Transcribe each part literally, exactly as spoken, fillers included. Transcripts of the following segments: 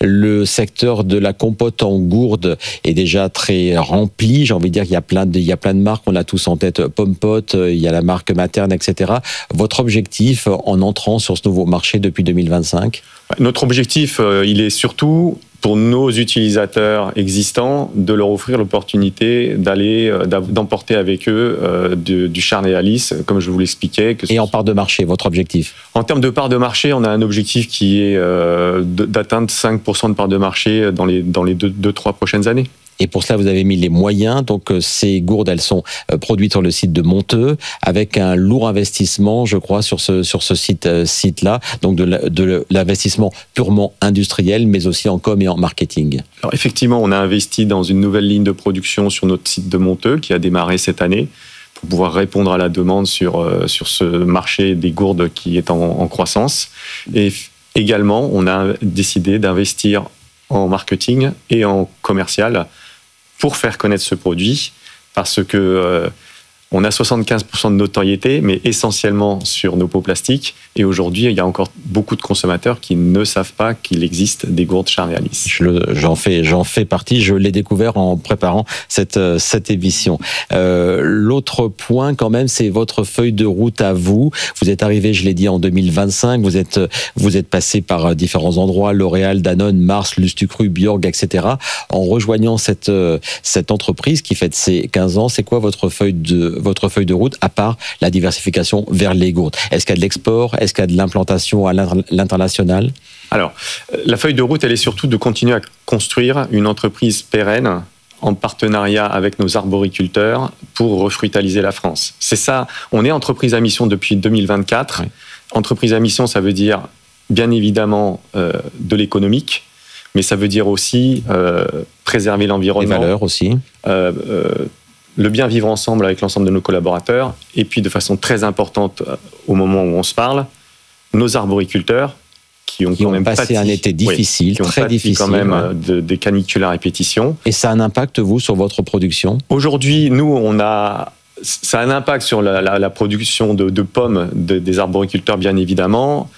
Le secteur de la compote en gourde est déjà très rempli. J'ai envie de dire qu'il y a plein de, il y a plein de marques. On a tous en tête Pompot, il y a la marque Materne, et cetera. Votre objectif en entrant sur ce nouveau marché depuis deux mille vingt-cinq ? Notre objectif, il est surtout pour nos utilisateurs existants de leur offrir l'opportunité d'aller, d'emporter avec eux euh, du, du Charnay-Alice, comme je vous l'expliquais. Que Et en part de marché, votre objectif ? En termes de part de marché, on a un objectif qui est euh, d'atteindre cinq pour cent de part de marché dans les, dans les deux, deux, trois prochaines années. Et pour cela, vous avez mis les moyens. Donc, ces gourdes, elles sont produites sur le site de Monteux, avec un lourd investissement, je crois, sur ce sur ce site euh, site-là. Donc, de, la, de l'investissement purement industriel, mais aussi en com et en marketing. Alors, effectivement, on a investi dans une nouvelle ligne de production sur notre site de Monteux, qui a démarré cette année, pour pouvoir répondre à la demande sur euh, sur ce marché des gourdes qui est en, en croissance. Et également, on a décidé d'investir en marketing et en commercial pour faire connaître ce produit, parce que euh, on a soixante-quinze pour cent de notoriété, mais essentiellement sur nos pots plastiques. Et aujourd'hui, il y a encore beaucoup de consommateurs qui ne savent pas qu'il existe des gourdes Charnay-Alice. Je, j'en fais, j'en fais partie. Je l'ai découvert en préparant cette cette émission. Euh, l'autre point, quand même, c'est votre feuille de route à vous. Vous êtes arrivé, je l'ai dit, en deux mille vingt-cinq. Vous êtes vous êtes passé par différents endroits, L'Oréal, Danone, Mars, Lustucru, Bjorg, et cetera. En rejoignant cette cette entreprise qui fête ses quinze ans, c'est quoi votre feuille de votre feuille de route, à part la diversification vers les gourdes? Est-ce qu'il y a de l'export? Est-ce qu'il y a de l'implantation à l'international? Alors, la feuille de route, elle est surtout de continuer à construire une entreprise pérenne en partenariat avec nos arboriculteurs pour refruitaliser la France. C'est ça, on est entreprise à mission depuis deux mille vingt-quatre. Oui. Entreprise à mission, ça veut dire bien évidemment euh, de l'économique, mais ça veut dire aussi euh, préserver l'environnement. Les valeurs aussi. Euh, euh, le bien vivre ensemble avec l'ensemble de nos collaborateurs, et puis de façon très importante au moment où on se parle, nos arboriculteurs qui ont, qui quand ont même passé pâti, un été difficile, oui, qui ont très pâti difficile, quand même ouais. de, des canicules à répétition. Et ça a un impact, vous, sur votre production? Aujourd'hui, nous, on a, ça a un impact sur la, la, la production de, de pommes de, des arboriculteurs, bien évidemment.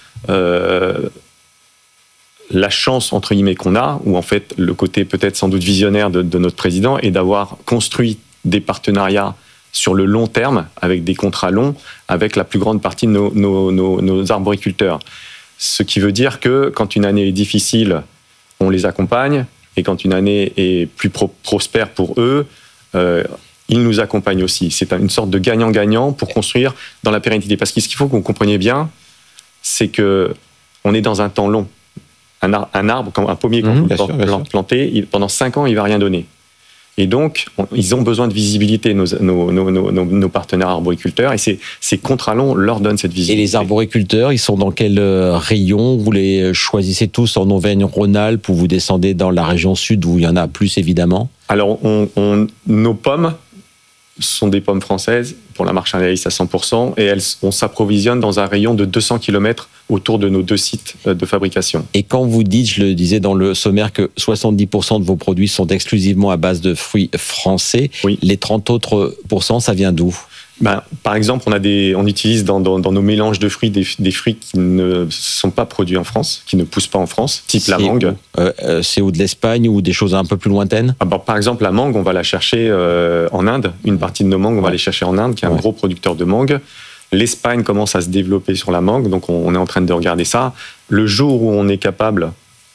Euh, la chance, entre guillemets, qu'on a, ou en fait le côté peut-être sans doute visionnaire de, de notre président, est d'avoir construit des partenariats sur le long terme, avec des contrats longs, avec la plus grande partie de nos, nos, nos, nos arboriculteurs. Ce qui veut dire que quand une année est difficile, on les accompagne, et quand une année est plus pro- prospère pour eux, euh, ils nous accompagnent aussi. C'est une sorte de gagnant-gagnant pour construire dans la pérennité. Parce que ce qu'il faut que vous compreniez bien, c'est qu'on est dans un temps long. Un, ar- un arbre, un pommier qu'on mmh, peut plant- planter, il, pendant cinq ans, il ne va rien donner. Et donc, on, ils ont besoin de visibilité, nos, nos, nos, nos, nos partenaires arboriculteurs, et ces, ces contrats longs leur donnent cette visibilité. Et les arboriculteurs, ils sont dans quel rayon? Vous les choisissez tous en Auvergne-Rhône-Alpes, ou vous descendez dans la région sud où il y en a plus, évidemment? Alors, on, on, nos pommes sont des pommes françaises pour la marque Charnay-Alice à cent pour cent, et elles, on s'approvisionne dans un rayon de deux cents kilomètres autour de nos deux sites de fabrication. Et quand vous dites, je le disais dans le sommaire, que soixante-dix pour cent de vos produits sont exclusivement à base de fruits français, oui. Les trente autres pourcents, ça vient d'où? Ben, par exemple, on, a des, on utilise dans, dans, dans nos mélanges de fruits des, des fruits qui ne sont pas produits en France, qui ne poussent pas en France, type c'est la mangue. Où euh, euh, c'est où de l'Espagne ou des choses un peu plus lointaines? ah ben, Par exemple, la mangue, on va la chercher euh, en Inde. Une partie de nos mangues, on ouais. va les chercher en Inde, qui est un ouais. gros producteur de mangue. L'Espagne commence à se développer sur la mangue, donc on, on est en train de regarder ça. Le jour où on est capable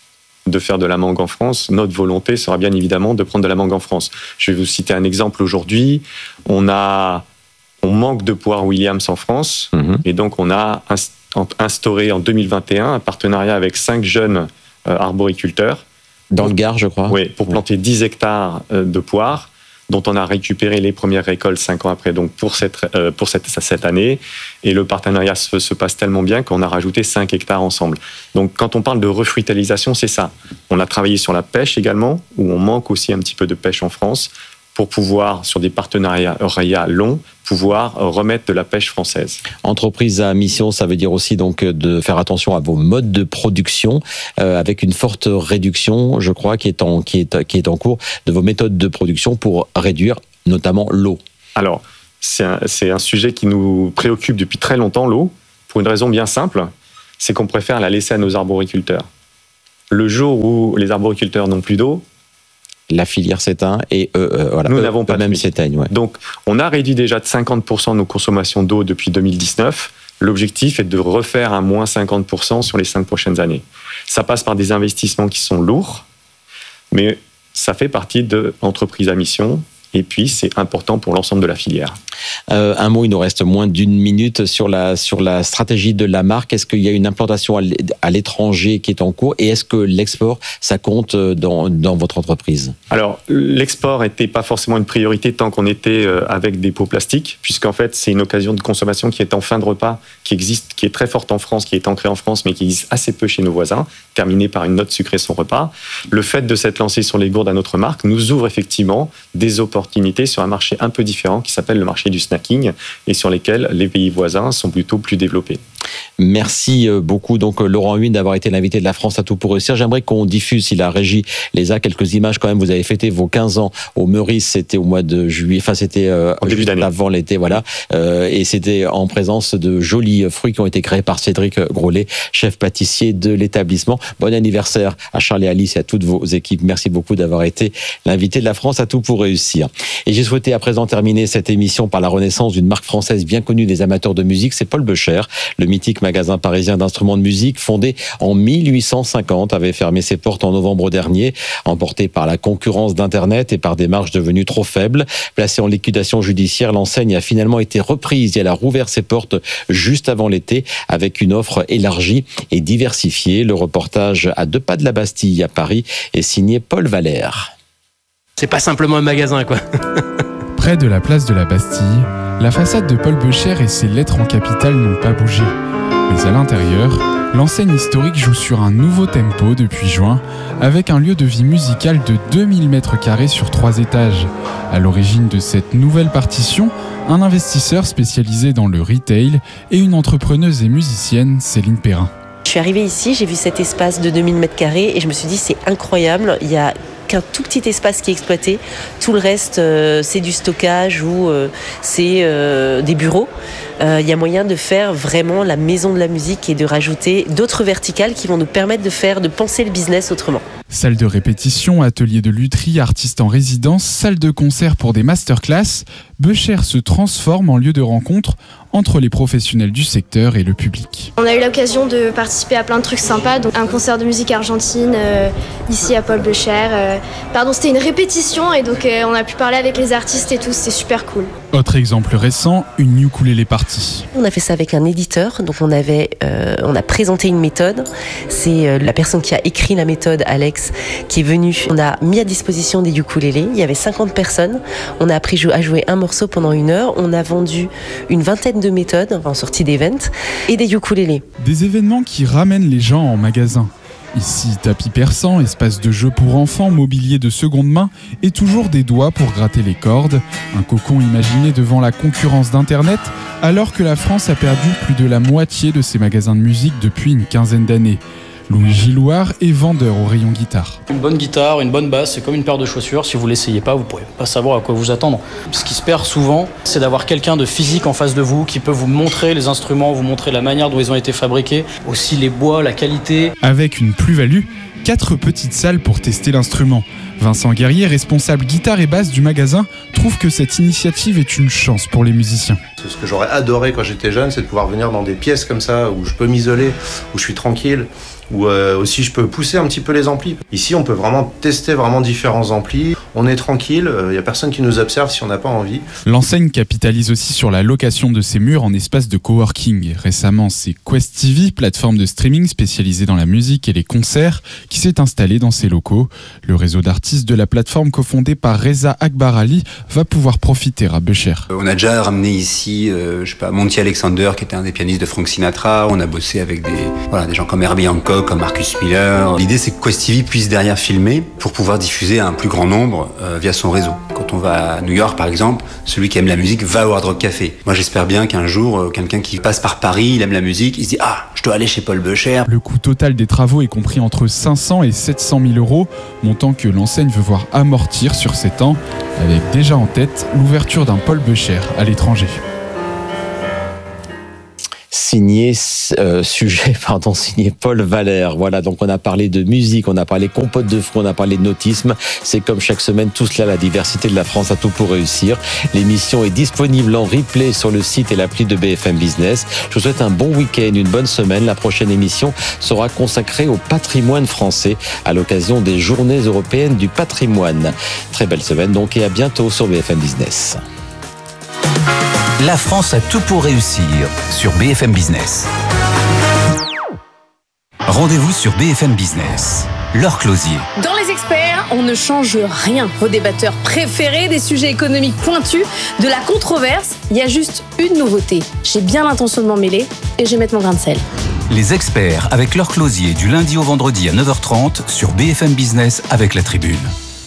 de faire de la mangue en France, notre volonté sera bien évidemment de prendre de la mangue en France. Je vais vous citer un exemple aujourd'hui. On a... On manque de poires Williams en France, mmh. et donc on a instauré en deux mille vingt et un un partenariat avec cinq jeunes arboriculteurs. Dans le Gard, je crois. Oui, pour planter dix hectares de poires, dont on a récupéré les premières récoltes cinq ans après, donc pour cette, euh, pour cette, cette année. Et le partenariat se, se passe tellement bien qu'on a rajouté cinq hectares ensemble. Donc quand on parle de refruitalisation, c'est ça. On a travaillé sur la pêche également, où on manque aussi un petit peu de pêche en France, pour pouvoir, sur des partenariats longs, pouvoir remettre de la pêche française. Entreprise à mission, ça veut dire aussi donc de faire attention à vos modes de production, euh, avec une forte réduction, je crois, qui est en qui est qui est en cours de vos méthodes de production pour réduire notamment l'eau. Alors, c'est un, c'est un sujet qui nous préoccupe depuis très longtemps, l'eau, pour une raison bien simple, c'est qu'on préfère la laisser à nos arboriculteurs. le jour où les arboriculteurs n'ont plus d'eau, la filière s'éteint et eux, euh, voilà, nous eux, n'avons pas même s'éteignent. Ouais. Donc, on a réduit déjà de cinquante pour cent nos consommations d'eau depuis deux mille dix-neuf. L'objectif est de refaire un moins cinquante pour cent sur les cinq prochaines années. Ça passe par des investissements qui sont lourds, mais ça fait partie de l'entreprise à mission. Et puis, c'est important pour l'ensemble de la filière. Euh, un mot, il nous reste moins d'une minute sur la, sur la stratégie de la marque. Est-ce qu'il y a une implantation à l'étranger qui est en cours et est-ce que l'export, ça compte dans, dans votre entreprise? Alors, l'export n'était pas forcément une priorité tant qu'on était avec des pots plastiques, puisqu'en fait, c'est une occasion de consommation qui est en fin de repas, qui existe, qui est très forte en France, qui est ancrée en France, mais qui existe assez peu chez nos voisins, terminée par une note sucrée son repas. Le fait de s'être lancé sur les gourdes à notre marque nous ouvre effectivement des opportunités sur un marché un peu différent qui s'appelle le marché du snacking et sur lesquels les pays voisins sont plutôt plus développés. Merci beaucoup donc Laurent Huynh d'avoir été l'invité de La France à tout pour réussir. J'aimerais qu'on diffuse, si la régie les a, quelques images quand même. Vous avez fêté vos quinze ans au Meurice, c'était au mois de juillet, enfin c'était euh, en début d'année, avant l'été, voilà, euh, et c'était en présence de jolis fruits qui ont été créés par Cédric Grolet, chef pâtissier de l'établissement. Bon anniversaire à Charles et Alice et à toutes vos équipes. Merci beaucoup d'avoir été l'invité de La France à tout pour réussir. Et j'ai souhaité à présent terminer cette émission par la renaissance d'une marque française bien connue des amateurs de musique, c'est Paul Becher. Le mythique magasin parisien d'instruments de musique, fondé en mille huit cent cinquante, avait fermé ses portes en novembre dernier, emporté par la concurrence d'Internet et par des marges devenues trop faibles. Placée en liquidation judiciaire, l'enseigne a finalement été reprise et elle a rouvert ses portes juste avant l'été avec une offre élargie et diversifiée. Le reportage à deux pas de la Bastille à Paris est signé Paul Valère. C'est pas simplement un magasin, quoi. Près de la place de la Bastille, la façade de Paul Becher et ses lettres en capitale n'ont pas bougé. Mais à l'intérieur, l'enseigne historique joue sur un nouveau tempo depuis juin, avec un lieu de vie musical de deux mille mètres carrés sur trois étages. À l'origine de cette nouvelle partition, un investisseur spécialisé dans le retail et une entrepreneuse et musicienne, Céline Perrin. Je suis arrivée ici, j'ai vu cet espace de deux mille mètres carrés et je me suis dit c'est incroyable, il y a qu'un tout petit espace qui est exploité, tout le reste euh, c'est du stockage ou euh, c'est euh, des bureaux. Euh, il y a moyen de faire vraiment la maison de la musique et de rajouter d'autres verticales qui vont nous permettre de faire, de penser le business autrement. Salle de répétition, atelier de lutherie, artistes en résidence, salle de concert pour des masterclass, Becher se transforme en lieu de rencontre entre les professionnels du secteur et le public. On a eu l'occasion de participer à plein de trucs sympas, donc un concert de musique argentine euh, ici à Paul Becher. Euh, pardon, c'était une répétition et donc euh, on a pu parler avec les artistes et tout, c'était super cool. Autre exemple récent, une ukulélé party. On a fait ça avec un éditeur, donc on avait, euh, on a présenté une méthode. C'est euh, la personne qui a écrit la méthode, Alex, qui est venu. On a mis à disposition des ukulélés. Il y avait cinquante personnes. On a appris à jouer un morceau pendant une heure. On a vendu une vingtaine de méthodes en sortie d'event et des ukulélés. Des événements qui ramènent les gens en magasin. Ici, tapis persan, espace de jeu pour enfants, mobilier de seconde main et toujours des doigts pour gratter les cordes. Un cocon imaginé devant la concurrence d'Internet, alors que la France a perdu plus de la moitié de ses magasins de musique depuis une quinzaine d'années. Louis Gillouard est vendeur au rayon guitare. Une bonne guitare, une bonne basse, c'est comme une paire de chaussures. Si vous l'essayez pas, vous pourrez pas savoir à quoi vous attendre. Ce qui se perd souvent, c'est d'avoir quelqu'un de physique en face de vous qui peut vous montrer les instruments, vous montrer la manière dont ils ont été fabriqués, aussi les bois, la qualité. Avec une plus-value, quatre petites salles pour tester l'instrument. Vincent Guerrier, responsable guitare et basse du magasin, trouve que cette initiative est une chance pour les musiciens. Ce que j'aurais adoré quand j'étais jeune, c'est de pouvoir venir dans des pièces comme ça, où je peux m'isoler, où je suis tranquille, où euh, aussi je peux pousser un petit peu les amplis. Ici, on peut vraiment tester vraiment différents amplis. On est tranquille, il n'y a personne qui nous observe si on n'a pas envie. L'enseigne capitalise aussi sur la location de ses murs en espace de coworking. Récemment, c'est Quest T V, plateforme de streaming spécialisée dans la musique et les concerts, qui s'est installée dans ses locaux. Le réseau d'artistes de la plateforme cofondé par Reza Akbar Ali va pouvoir profiter à Becher. On a déjà ramené ici, euh, je sais pas, Monty Alexander, qui était un des pianistes de Frank Sinatra. On a bossé avec des, voilà, des gens comme Herbie Hancock, comme Marcus Miller. L'idée, c'est que Quest T V puisse derrière filmer pour pouvoir diffuser à un plus grand nombre euh, via son réseau. Quand on va à New York, par exemple, celui qui aime la musique va au Hard Rock Café. Moi, j'espère bien qu'un jour, euh, quelqu'un qui passe par Paris, il aime la musique, il se dit « Ah, je dois aller chez Paul Becher ». Le coût total des travaux est compris entre cinq cents et sept cent mille euros, montant que l'enseigne veut voir amortir sur sept ans, avec déjà en tête l'ouverture d'un Paul Becher à l'étranger. Si signé euh, sujet pardon signé Paul Valère. Voilà, donc on a parlé de musique, on a parlé compote de fruits, on a parlé de nautisme. C'est comme chaque semaine, tout cela, la diversité de la France a tout pour réussir. L'émission est disponible en replay sur le site et l'appli de B F M Business. Je vous souhaite un bon week-end, une bonne semaine. La prochaine émission sera consacrée au patrimoine français à l'occasion des Journées européennes du patrimoine. Très belle semaine donc et à bientôt sur B F M Business. La France a tout pour réussir sur B F M Business. Rendez-vous sur B F M Business. Laure Closier. Dans les experts, on ne change rien. Vos débatteurs préférés, des sujets économiques pointus, de la controverse, il y a juste une nouveauté. J'ai bien l'intention de m'en mêler et je vais mettre mon grain de sel. Les experts avec Laure Closier du lundi au vendredi à neuf heures trente sur B F M Business avec la Tribune.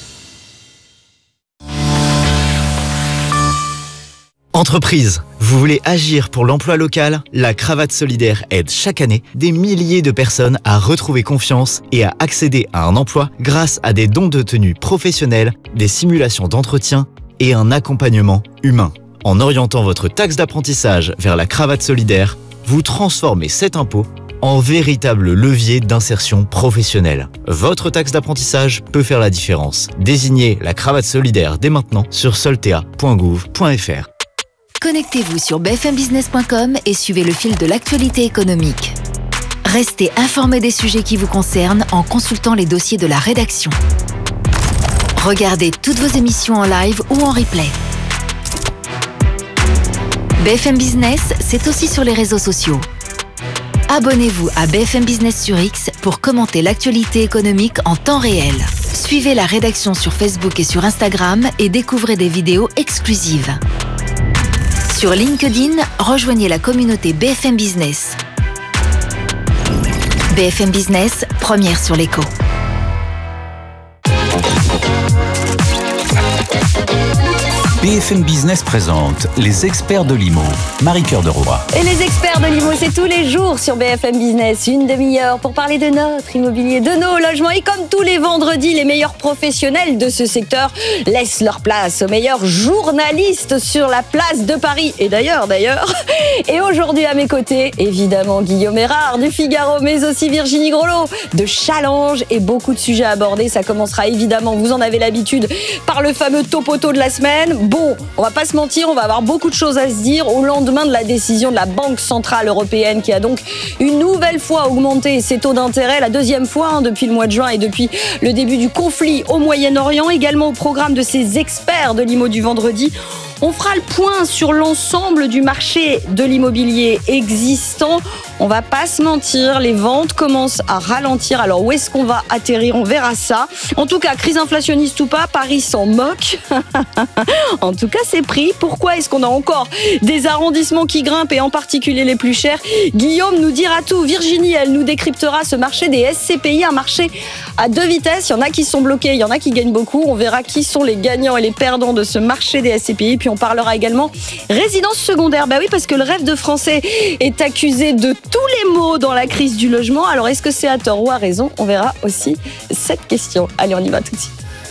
Entreprise, vous voulez agir pour l'emploi local? La Cravate Solidaire aide chaque année des milliers de personnes à retrouver confiance et à accéder à un emploi grâce à des dons de tenue professionnels, des simulations d'entretien et un accompagnement humain. En orientant votre taxe d'apprentissage vers la Cravate Solidaire, vous transformez cet impôt en véritable levier d'insertion professionnelle. Votre taxe d'apprentissage peut faire la différence. Désignez la Cravate Solidaire dès maintenant sur soltea point gouv point f r. Connectez-vous sur b f m business point com et suivez le fil de l'actualité économique. Restez informés des sujets qui vous concernent en consultant les dossiers de la rédaction. Regardez toutes vos émissions en live ou en replay. B F M Business, c'est aussi sur les réseaux sociaux. Abonnez-vous à B F M Business sur X pour commenter l'actualité économique en temps réel. Suivez la rédaction sur Facebook et sur Instagram et découvrez des vidéos exclusives. Sur LinkedIn, rejoignez la communauté B F M Business. B F M Business, première sur l'écho. B F M Business présente les experts de l'I M O. Marie-Cœur de Roy. Et les experts de l'I M O, c'est tous les jours sur B F M Business. Une demi-heure pour parler de notre immobilier, de nos logements. Et comme tous les vendredis, les meilleurs professionnels de ce secteur laissent leur place aux meilleurs journalistes sur la place de Paris. Et d'ailleurs, d'ailleurs. Et aujourd'hui, à mes côtés, évidemment, Guillaume Erard du Figaro, mais aussi Virginie Grolot de Challenge et beaucoup de sujets abordés. Ça commencera évidemment, vous en avez l'habitude, par le fameux topoto de la semaine. Bon, on va pas se mentir, on va avoir beaucoup de choses à se dire au lendemain de la décision de la Banque Centrale Européenne qui a donc une nouvelle fois augmenté ses taux d'intérêt, la deuxième fois hein, depuis le mois de juin et depuis le début du conflit au Moyen-Orient. Également au programme de ces experts de l'I M O du vendredi, on fera le point sur l'ensemble du marché de l'immobilier existant. On va pas se mentir, les ventes commencent à ralentir. Alors où est-ce qu'on va atterrir? On verra ça. En tout cas, crise inflationniste ou pas, Paris s'en moque. En tout cas, c'est pris. Pourquoi est-ce qu'on a encore des arrondissements qui grimpent et en particulier les plus chers? Guillaume nous dira tout. Virginie, elle nous décryptera ce marché des S C P I, un marché à deux vitesses. Il y en a qui sont bloqués, il y en a qui gagnent beaucoup. On verra qui sont les gagnants et les perdants de ce marché des S C P I. Puis on parlera également résidence secondaire. Bah oui, parce que le rêve de Français est accusé de tous les maux dans la crise du logement. Alors, est-ce que c'est à tort ou à raison? On verra aussi cette question. Allez, on y va tout de suite.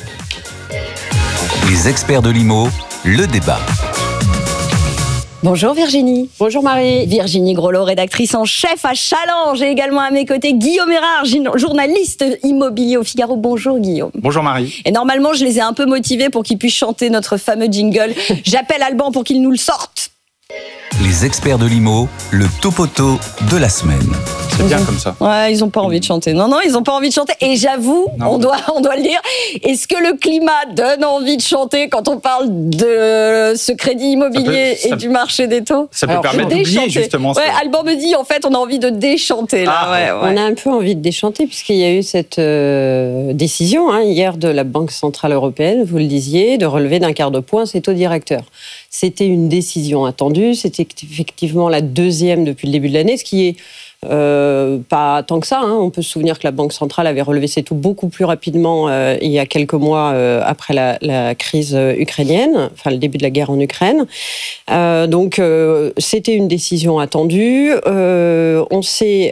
Les experts de l'I M O, le débat. Bonjour Virginie. Bonjour Marie. Virginie Grolot, rédactrice en chef à Challenge, et également à mes côtés Guillaume Erard, journaliste immobilier au Figaro. Bonjour Guillaume. Bonjour Marie. Et normalement, je les ai un peu motivés pour qu'ils puissent chanter notre fameux jingle. J'appelle Alban pour qu'il nous le sorte. Les experts de l'I M O, le topoto de la semaine. C'est bien comme ça. Ouais, ils ont pas envie de chanter. Non, non, ils ont pas envie de chanter. Et j'avoue, on doit, on doit le dire. Est-ce que le climat donne envie de chanter quand on parle de ce crédit immobilier peut, et du marché des taux? Ça peut Alors, permettre d'oublier justement. Ouais, ça. Alban me dit, en fait, on a envie de déchanter. Là. Ah, ouais, ouais. On a un peu envie de déchanter puisqu'il y a eu cette euh, décision hein, hier de la Banque Centrale Européenne, vous le disiez, de relever d'un quart de point ses taux directeurs. C'était une décision attendue. C'était effectivement la deuxième depuis le début de l'année, ce qui est euh, pas tant que ça. Hein. On peut se souvenir que la Banque centrale avait relevé ses taux beaucoup plus rapidement euh, il y a quelques mois euh, après la, la crise ukrainienne, enfin le début de la guerre en Ukraine. Euh, donc euh, c'était une décision attendue. Euh, on sait,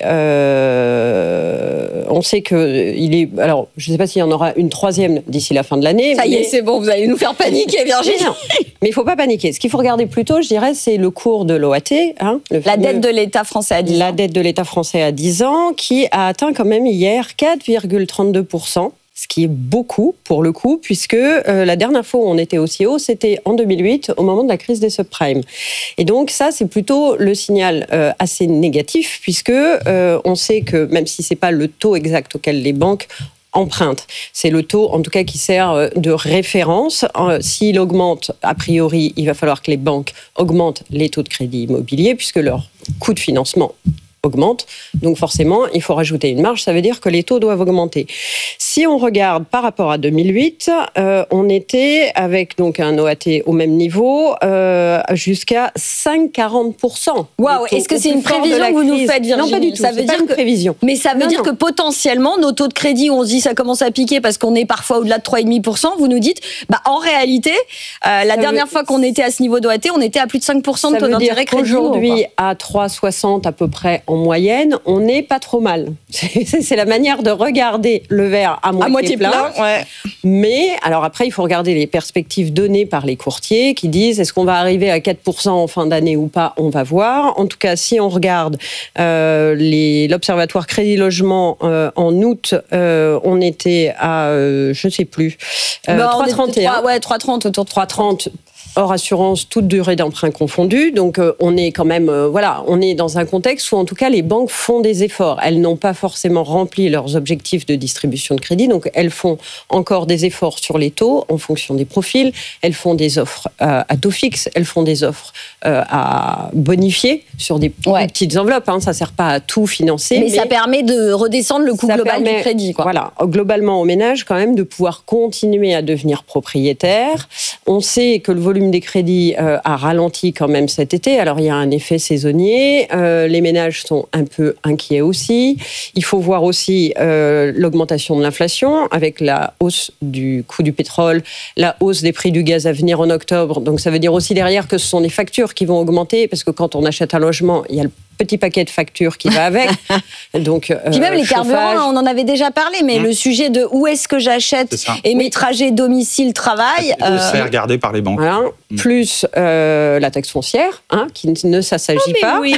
euh, on sait que il est. Alors je ne sais pas s'il y en aura une troisième d'ici la fin de l'année. Ça y mais... est, c'est bon, vous allez nous faire paniquer, Virginie. Mais il ne faut pas paniquer. Ce qu'il faut regarder plutôt, je dirais, c'est le cours de l'O A T. Hein, le la fameux... dette de l'État français à dix ans. La dette de l'État français à dix ans, qui a atteint quand même hier quatre virgule trente-deux pour cent. Ce qui est beaucoup, pour le coup, puisque euh, la dernière fois où on était aussi haut, c'était en deux mille huit, au moment de la crise des subprimes. Et donc ça, c'est plutôt le signal euh, assez négatif, puisque euh, on sait que, même si c'est pas le taux exact auquel les banques empruntent, c'est le taux, en tout cas, qui sert de référence. Euh, s'il augmente, a priori, il va falloir que les banques augmentent les taux de crédit immobilier, puisque leur coût de financement augmente. Donc forcément, il faut rajouter une marge. Ça veut dire que les taux doivent augmenter. Si on regarde par rapport à deux mille huit, euh, on était avec donc un O A T au même niveau euh, jusqu'à cinq virgule quarante pour cent. Waouh, est-ce que c'est une prévision que vous nous faites, Virginie? Non, pas du tout. Ça veut dire une que prévision. Mais ça veut non, dire non. que potentiellement, nos taux de crédit, on se dit ça commence à piquer parce qu'on est parfois au-delà de trois virgule cinq pour cent. Vous nous dites, bah en réalité, euh, la ça dernière veut... fois qu'on était à ce niveau d'O A T, on était à plus de cinq pour cent de taux d'intérêt crédit. Aujourd'hui, à trois virgule soixante à peu près en moyenne, on n'est pas trop mal. C'est, c'est la manière de regarder le verre à moitié, à moitié plein. plein Ouais. Mais, alors après, il faut regarder les perspectives données par les courtiers qui disent est-ce qu'on va arriver à quatre pour cent en fin d'année ou pas? On va voir. En tout cas, si on regarde euh, les, l'Observatoire Crédit Logement euh, en août, euh, on était à, euh, je ne sais plus, euh, bah, trois virgule trente et un. Ouais, trois virgule trente, autour de trois virgule trente. Hors assurance, toute durée d'emprunt confondue. Donc, euh, on est quand même, euh, voilà, on est dans un contexte où, en tout cas, les banques font des efforts. Elles n'ont pas forcément rempli leurs objectifs de distribution de crédit. Donc, elles font encore des efforts sur les taux en fonction des profils. Elles font des offres euh, à taux fixe. Elles font des offres euh, à bonifier sur des ouais. petites enveloppes. Hein. Ça ne sert pas à tout financer. Mais, mais ça permet de redescendre le coût global permet, du crédit. Quoi. Voilà, globalement, aux ménages, quand même, de pouvoir continuer à devenir propriétaire. On sait que le volume des crédits euh, a ralenti quand même cet été. Alors, il y a un effet saisonnier. Euh, les ménages sont un peu inquiets aussi. Il faut voir aussi euh, l'augmentation de l'inflation avec la hausse du coût du pétrole, la hausse des prix du gaz à venir en octobre. Donc, ça veut dire aussi derrière que ce sont les factures qui vont augmenter parce que quand on achète un logement, il y a le petit paquet de factures qui va avec. Donc, euh, puis même les chauffage. carburants, on en avait déjà parlé, mais mmh. le sujet de où est-ce que j'achète et mes trajets domicile-travail... Euh, c'est regardé par les banques. Voilà. Mmh. Plus euh, la taxe foncière, hein, qui ne s'assagit oh, mais pas. Oui.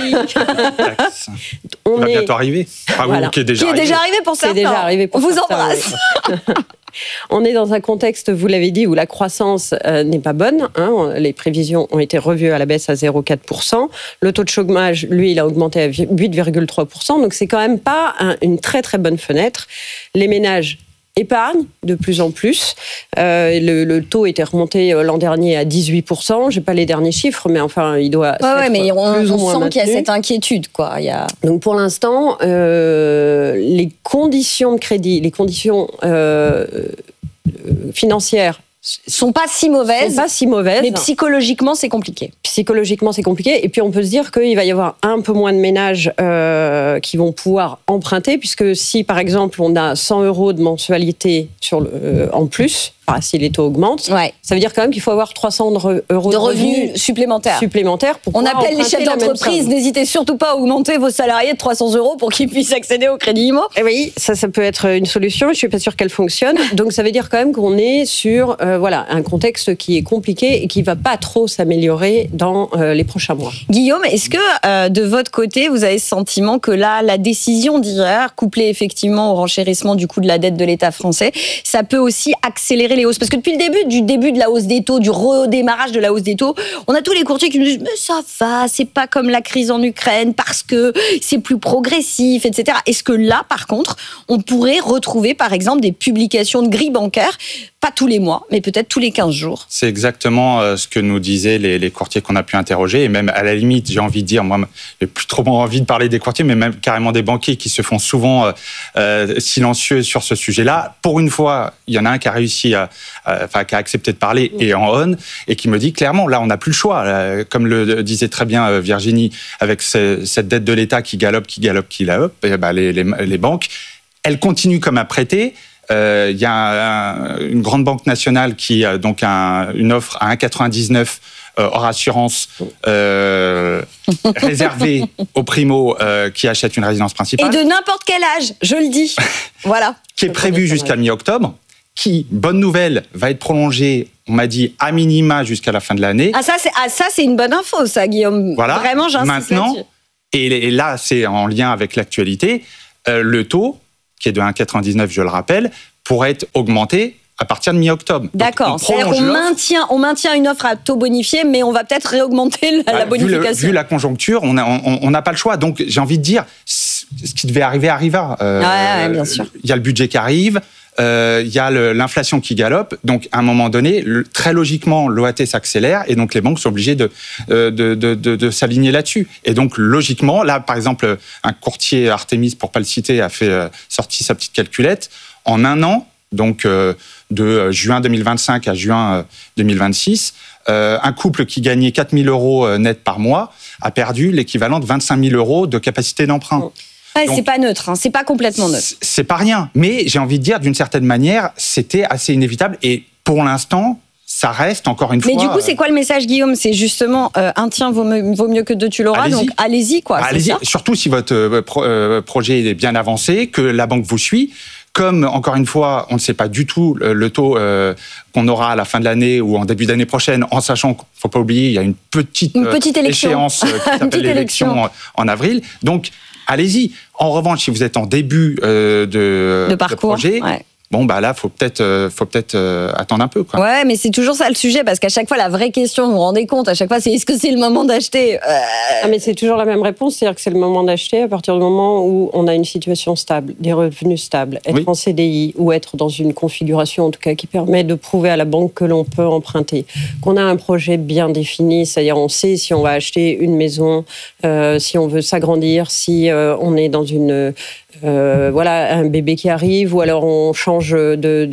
On va est... bientôt arriver. Enfin, voilà. Qui est déjà qui arrivé. Est déjà arrivé pour certains. C'est déjà arrivé pour on vous certains, embrasse. Oui. On est dans un contexte, vous l'avez dit, où la croissance euh, n'est pas bonne. Hein. Les prévisions ont été revues à la baisse à zéro virgule quatre pour cent. Le taux de chômage, lui, il a augmenté à huit virgule trois pour cent. Donc, c'est quand même pas un, une très, très bonne fenêtre. Les ménages épargnent de plus en plus. Euh, le, le taux était remonté l'an dernier à dix-huit pour cent. Je n'ai pas les derniers chiffres, mais enfin, il doit ouais, ouais, mais on, plus on ou moins sent maintenu. qu'il y a cette inquiétude. Quoi. Il y a... Donc, pour l'instant, euh, les conditions de crédit, les conditions euh, financières sont pas si mauvaises, sont pas si mauvaises, mais psychologiquement c'est compliqué. Psychologiquement c'est compliqué, et puis on peut se dire qu'il va y avoir un peu moins de ménages euh, qui vont pouvoir emprunter, puisque si par exemple on a cent euros de mensualité sur le, euh, en plus, ah, si les taux augmentent, ouais. ça veut dire quand même qu'il faut avoir trois cents euros de, de revenus, revenus supplémentaires. supplémentaires pour on appelle les chefs d'entreprise, n'hésitez surtout pas à augmenter vos salariés de trois cents euros pour qu'ils puissent accéder au crédit immo. Et oui, ça, ça peut être une solution, je ne suis pas sûre qu'elle fonctionne. Donc ça veut dire quand même qu'on est sur euh, voilà, un contexte qui est compliqué et qui ne va pas trop s'améliorer dans euh, les prochains mois. Guillaume, est-ce que euh, de votre côté, vous avez le sentiment que là, la décision d'hier, couplée effectivement au renchérissement du coût de la dette de l'État français, ça peut aussi accélérer les hausses? Parce que depuis le début, du début de la hausse des taux, du redémarrage de la hausse des taux, on a tous les courtiers qui nous disent « mais ça va, c'est pas comme la crise en Ukraine parce que c'est plus progressif, et cetera » Est-ce que là, par contre, on pourrait retrouver, par exemple, des publications de grilles bancaires, pas tous les mois, mais peut-être tous les quinze jours? C'est exactement ce que nous disaient les, les courtiers qu'on a pu interroger, et même à la limite, j'ai envie de dire, moi, j'ai plus trop envie de parler des courtiers, mais même carrément des banquiers qui se font souvent euh, silencieux sur ce sujet-là. Pour une fois, il y en a un qui a réussi à à, à, enfin, qui a accepté de parler et en on, et qui me dit clairement, là, on n'a plus le choix. Là, comme le disait très bien Virginie, avec ce, cette dette de l'État qui galope, qui galope, qui galope, et ben les, les, les banques, elles continuent comme à prêter. Il euh, y a un, une grande banque nationale qui a donc un, une offre à un virgule quatre-vingt-dix-neuf euh, hors assurance euh, réservée aux primo euh, qui achètent une résidence principale. Et de n'importe quel âge, je le dis. Voilà. Qui est prévue jusqu'à mi-octobre, qui, bonne nouvelle, va être prolongée, on m'a dit, à minima jusqu'à la fin de l'année. Ah ça, c'est, ah, ça, c'est une bonne info, ça, Guillaume. Voilà. Vraiment, j'insiste Maintenant, là-dessus. Et, et là, c'est en lien avec l'actualité, euh, le taux, qui est de un virgule quatre-vingt-dix-neuf, je le rappelle, pourrait être augmenté à partir de mi-octobre. D'accord. C'est-à-dire qu'on maintient, on maintient une offre à taux bonifié, mais on va peut-être réaugmenter la, bah, la bonification. Vu, le, vu la conjoncture, on n'a on, on pas le choix. Donc, j'ai envie de dire, ce qui devait arriver arriva. Euh, ouais, ouais, bien sûr. Il y a le budget qui arrive, il euh, y a le, l'inflation qui galope. Donc, à un moment donné, le, très logiquement, l'O A T s'accélère et donc les banques sont obligées de, de, de, de, de, de s'aligner là-dessus. Et donc, logiquement, là, par exemple, un courtier Artemis, pour pas le citer, a fait euh, sorti sa petite calculette. En un an, donc euh, de juin deux mille vingt-cinq à juin deux mille vingt-six, euh, un couple qui gagnait quatre mille euros net par mois a perdu l'équivalent de vingt-cinq mille euros de capacité d'emprunt. Ouais, donc, c'est pas neutre, hein, c'est pas complètement neutre. C'est, c'est pas rien, mais j'ai envie de dire, d'une certaine manière, c'était assez inévitable et pour l'instant, ça reste encore une mais fois... Mais du coup, c'est quoi le message, Guillaume ? C'est justement, euh, un tien vaut mieux, vaut mieux que deux, tu l'auras, allez-y. Donc allez-y, quoi. Allez-y, c'est ça surtout si votre euh, pro, euh, projet est bien avancé, que la banque vous suit. Comme, encore une fois, on ne sait pas du tout le taux euh, qu'on aura à la fin de l'année ou en début d'année prochaine, en sachant qu'il ne faut pas oublier, il y a une petite, une petite euh, élection. échéance euh, qui s'appelle l'élection en, en avril. Donc, allez-y. En revanche, si vous êtes en début euh, de, de parcours, de projet... Ouais. Bon, bah là, faut peut-être, euh, faut peut-être euh, attendre un peu, quoi. Ouais, mais c'est toujours ça le sujet, parce qu'à chaque fois, la vraie question, vous vous rendez compte, à chaque fois, c'est est-ce que c'est le moment d'acheter ? euh... ah, mais c'est toujours la même réponse, c'est-à-dire que c'est le moment d'acheter à partir du moment où on a une situation stable, des revenus stables, être oui. en C D I ou être dans une configuration, en tout cas, qui permet de prouver à la banque que l'on peut emprunter, qu'on a un projet bien défini, c'est-à-dire on sait si on va acheter une maison, euh, si on veut s'agrandir, si euh, on est dans une... Euh, voilà, un bébé qui arrive, ou alors on change de de,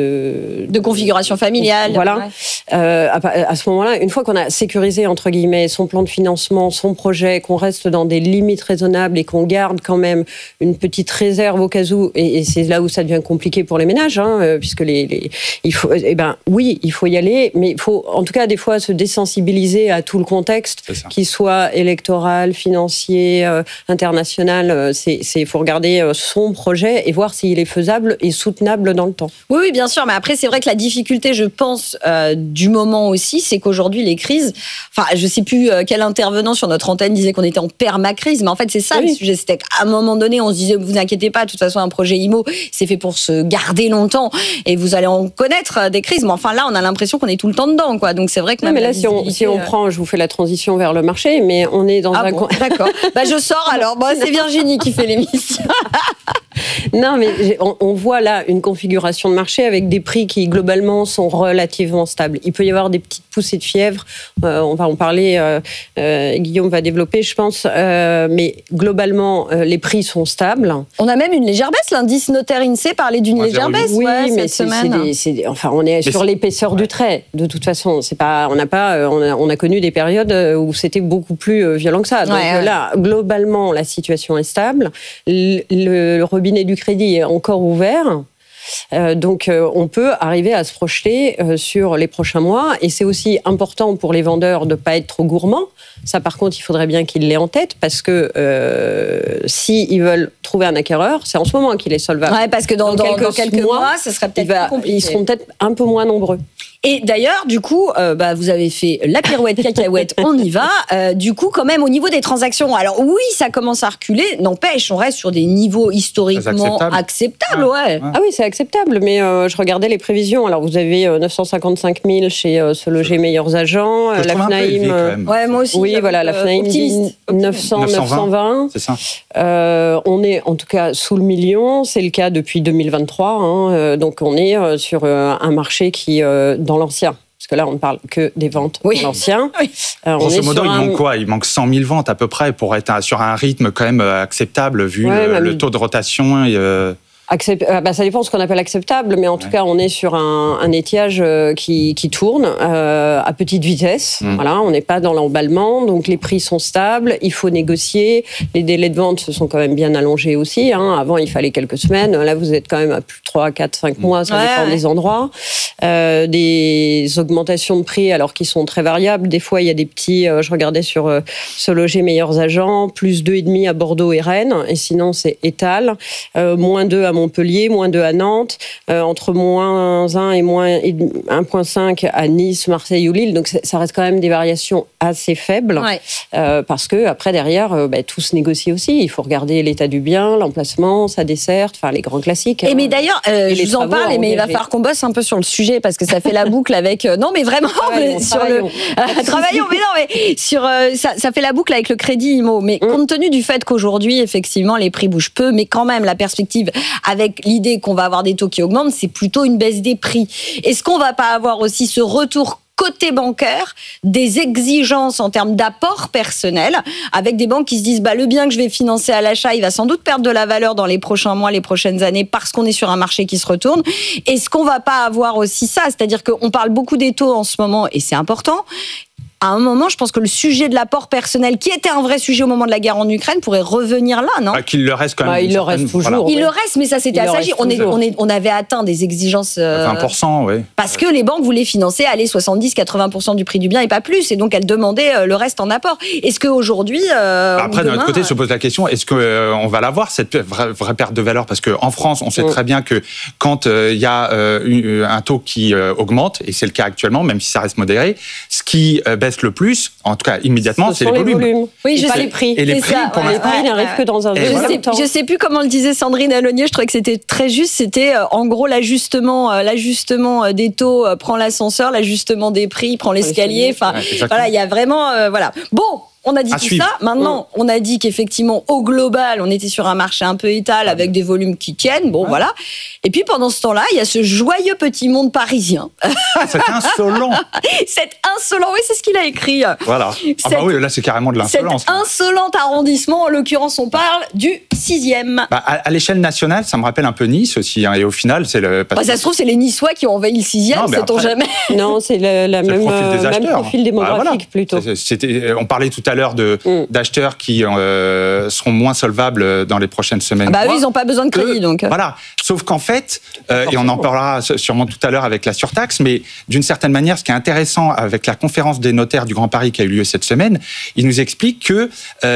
de, de configuration familiale. Voilà. Ouais. Euh, à, à ce moment-là, une fois qu'on a sécurisé entre guillemets son plan de financement, son projet, qu'on reste dans des limites raisonnables et qu'on garde quand même une petite réserve au cas où, et, et c'est là où ça devient compliqué pour les ménages, hein, puisque les, les il faut, eh ben oui, il faut y aller, mais il faut en tout cas des fois se désensibiliser à tout le contexte, qu'il soit électoral, financier, euh, international. C'est, c'est, il faut regarder son projet et voir s'il est faisable et soutenable dans le temps. Oui, oui, bien sûr, mais après, c'est vrai que la difficulté, je pense, euh, du moment aussi, c'est qu'aujourd'hui, les crises... Enfin, je ne sais plus quel intervenant sur notre antenne disait qu'on était en permacrise, mais en fait, c'est ça oui. le sujet. C'était qu'à un moment donné, on se disait, vous inquiétez pas, de toute façon, un projet I M O, c'est fait pour se garder longtemps et vous allez en connaître des crises. Mais enfin, là, on a l'impression qu'on est tout le temps dedans, quoi. Donc, c'est vrai que... Non, mais là, si on, si on euh... prend, je vous fais la transition vers le marché, mais on est dans ah un... Bon, d'accord. Bah, je sors alors. Bon, c'est Virginie qui fait l'émission. Non, mais on, on voit là une configuration de marché avec des prix qui, globalement, sont relativement stables. Il peut y avoir des petites poussées de fièvre. Euh, on va en parler. Euh, euh, Guillaume va développer, je pense. Euh, mais globalement, euh, les prix sont stables. On a même une légère baisse. L'indice Notaire INSEE parlait d'une ouais, légère baisse. Oui, ouais, mais cette c'est, semaine. c'est des, c'est des, enfin, on est mais sur c'est... l'épaisseur ouais. du trait. De toute façon, c'est pas. On n'a pas. On a, on a connu des périodes où c'était beaucoup plus violent que ça. Donc ouais, ouais. là, globalement, la situation est stable. Le, le robinet du crédit est encore ouvert. Euh, donc, euh, on peut arriver à se projeter euh, sur les prochains mois. Et c'est aussi important pour les vendeurs de ne pas être trop gourmands. Ça, par contre, il faudrait bien qu'ils l'aient en tête parce que euh, s'ils veulent trouver un acquéreur, c'est en ce moment qu'il est solvable. Ouais, parce que dans, dans, quelques, dans quelques mois, mois, ça serait peut-être va, plus compliqué. Ils seront peut-être un peu moins nombreux. Et d'ailleurs, du coup, euh, bah, vous avez fait la pirouette cacahuète, on y va. Euh, du coup, quand même, au niveau des transactions, alors oui, ça commence à reculer. N'empêche, on reste sur des niveaux historiquement acceptables. acceptables ouais. Ouais. Ah oui, c'est acceptable. Mais euh, je regardais les prévisions. Alors, vous avez euh, neuf cent cinquante-cinq mille chez euh, Se Loger Meilleurs Agents. Euh, la FNAIM. Euh, ouais, moi aussi. Oui, voilà, la FNAIM dit neuf cents, neuf cent vingt. C'est ça. Euh, on est en tout cas sous le million. C'est le cas depuis deux mille vingt-trois. Hein, euh, donc, on est euh, sur euh, un marché qui, euh, dans l'ancien. Parce que là, on ne parle que des ventes oui. dans l'ancien. Oui. Euh, Grosso modo, il un... manque quoi ? Il manque cent mille ventes à peu près pour être sur un rythme quand même acceptable vu ouais, le, le taux de rotation. Et, euh... Accept... Ah bah, ça dépend de ce qu'on appelle acceptable, mais en tout ouais. cas, on est sur un, un étiage qui, qui tourne euh, à petite vitesse. Mmh. Voilà, on n'est pas dans l'emballement, donc les prix sont stables, il faut négocier. Les délais de vente se sont quand même bien allongés aussi. Hein. Avant, il fallait quelques semaines. Là, vous êtes quand même à plus de trois, quatre, cinq mois, ça ouais, dépend ouais. des endroits. Euh, des augmentations de prix, alors qui sont très variables. Des fois, il y a des petits... Euh, je regardais sur euh, Se Loger Meilleurs Agents, plus deux virgule cinq à Bordeaux et Rennes, et sinon, c'est Étal. Euh, moins deux à Montpellier, moins deux à Nantes, euh, entre moins un et moins un virgule cinq à Nice, Marseille ou Lille. Donc ça reste quand même des variations assez faibles, ouais. euh, parce que après derrière, euh, bah, tout se négocie aussi. Il faut regarder l'état du bien, l'emplacement, sa desserte, enfin les grands classiques. Et hein. mais d'ailleurs, euh, je vous en parle, mais il va falloir qu'on bosse un peu sur le sujet parce que ça fait la boucle avec. Euh, non, mais vraiment, travaillons, sur travaillons. le euh, travaillons, mais non, mais sur euh, ça, ça fait la boucle avec le crédit immo. Mais mmh. compte tenu du fait qu'aujourd'hui, effectivement, les prix bougent peu, mais quand même la perspective avec l'idée qu'on va avoir des taux qui augmentent, c'est plutôt une baisse des prix. Est-ce qu'on va pas avoir aussi ce retour côté bancaire, des exigences en termes d'apport personnel, avec des banques qui se disent bah, le bien que je vais financer à l'achat, il va sans doute perdre de la valeur dans les prochains mois, les prochaines années, parce qu'on est sur un marché qui se retourne. Est-ce qu'on va pas avoir aussi ça ? C'est-à-dire qu'on parle beaucoup des taux en ce moment, et c'est important. À un moment, je pense que le sujet de l'apport personnel, qui était un vrai sujet au moment de la guerre en Ukraine, pourrait revenir là, non ? ah, Qu'il le reste quand même. Bah, il le reste toujours. Voilà. Oui. Il le reste, mais ça c'était assagi. On, est, on, est, on avait atteint des exigences. Euh, vingt pour cent, oui. Parce que les banques voulaient financer, aller soixante-dix à quatre-vingts pour cent du prix du bien et pas plus. Et donc elles demandaient euh, le reste en apport. Est-ce qu'aujourd'hui. Euh, Après, demain, de notre côté, se pose la question est-ce qu'on euh, va l'avoir, cette vraie, vraie perte de valeur ? Parce qu'en France, on sait mmh. très bien que quand il euh, y a euh, un taux qui euh, augmente, et c'est le cas actuellement, même si ça reste modéré, ce qui euh, baisse le plus, en tout cas immédiatement, ce c'est les, les volumes. volumes. Oui, je pas sais. les prix. Et les prix, ça, pour ouais, les prix n'arrivent que dans un deuxième temps. Je sais plus comment le disait Sandrine Alonier, je trouvais que c'était très juste. C'était euh, en gros l'ajustement, euh, l'ajustement des taux euh, prend l'ascenseur, l'ajustement des prix prend l'escalier. Enfin, ouais, voilà, il y a vraiment, euh, voilà. Bon. On a dit à tout suivre. ça. Maintenant, mmh. on a dit qu'effectivement, au global, on était sur un marché un peu étal avec des volumes qui tiennent. Bon, ouais. voilà. Et puis, pendant ce temps-là, il y a ce joyeux petit monde parisien. C'est insolent. Cet insolent, oui, c'est ce qu'il a écrit. Voilà. Cet, ah bah oui, là, c'est carrément de l'insolence. Cet insolent arrondissement, en l'occurrence, on parle du sixième. Bah, à, à l'échelle nationale, ça me rappelle un peu Nice aussi. Hein, et au final, c'est le... Bah, ça se trouve, c'est les Niçois qui ont envahi le sixième, sait-on jamais. Non, c'est le, la même, le profil, des même profil démographique, bah, voilà. plutôt. C'était, on parlait tout à l'heure de, mm. d'acheteurs qui euh, seront moins solvables dans les prochaines semaines. Bah oui, ils n'ont pas besoin de crédit, euh, donc. Voilà. Sauf qu'en fait, euh, et on en parlera sûrement tout à l'heure avec la surtaxe, mais d'une certaine manière, ce qui est intéressant avec la conférence des notaires du Grand Paris qui a eu lieu cette semaine, ils nous expliquent qu'il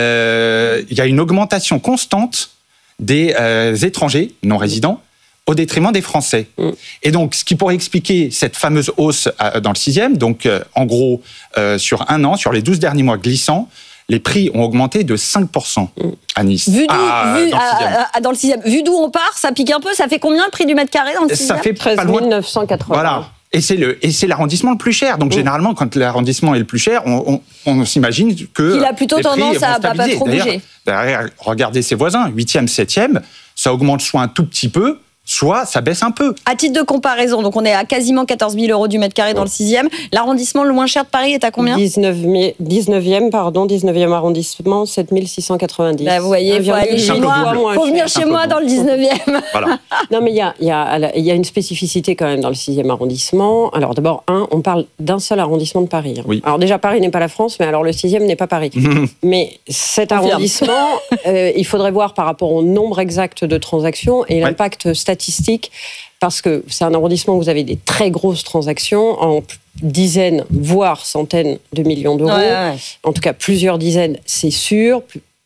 euh, y a une augmentation constante des euh, étrangers non résidents au détriment des Français. Mmh. Et donc, ce qui pourrait expliquer cette fameuse hausse euh, dans le sixième, donc euh, en gros, euh, sur un an, sur les douze derniers mois glissants, les prix ont augmenté de cinq pour cent à Nice. Vu d'où, ah, vu, dans, le à, à, dans le sixième. Vu d'où on part, ça pique un peu. Ça fait combien le prix du mètre carré dans le sixième ? Ça fait treize mille neuf cent quatre-vingts. Voilà. Et c'est, le, et c'est l'arrondissement le plus cher. Donc, mmh. généralement, quand l'arrondissement est le plus cher, on, on, on s'imagine que. Il a plutôt les tendance prix à vont pas, pas trop d'ailleurs, bouger. Derrière, regardez ses voisins, huitième, septième, ça augmente soit un tout petit peu, soit ça baisse un peu. À titre de comparaison, donc on est à quasiment quatorze mille euros du mètre carré dans le sixième. L'arrondissement le moins cher de Paris est à combien ? dix-neuvième, pardon, dix-neuvième arrondissement, sept mille six cent quatre-vingt-dix. Bah, vous voyez, il faut aller chez moi. Il faut venir chez moi dans le dix-neuvième. Voilà. Non, mais il y a, y, a, y a une spécificité quand même dans le sixième arrondissement. Alors d'abord, un, on parle d'un seul arrondissement de Paris. Hein. Oui. Alors déjà, Paris n'est pas la France, mais alors le sixième n'est pas Paris. Mais cet arrondissement, euh, il faudrait voir par rapport au nombre exact de transactions et ouais. l'impact statistique. Parce que c'est un arrondissement où vous avez des très grosses transactions en dizaines, voire centaines de millions d'euros. Ouais, ouais. En tout cas, plusieurs dizaines, c'est sûr.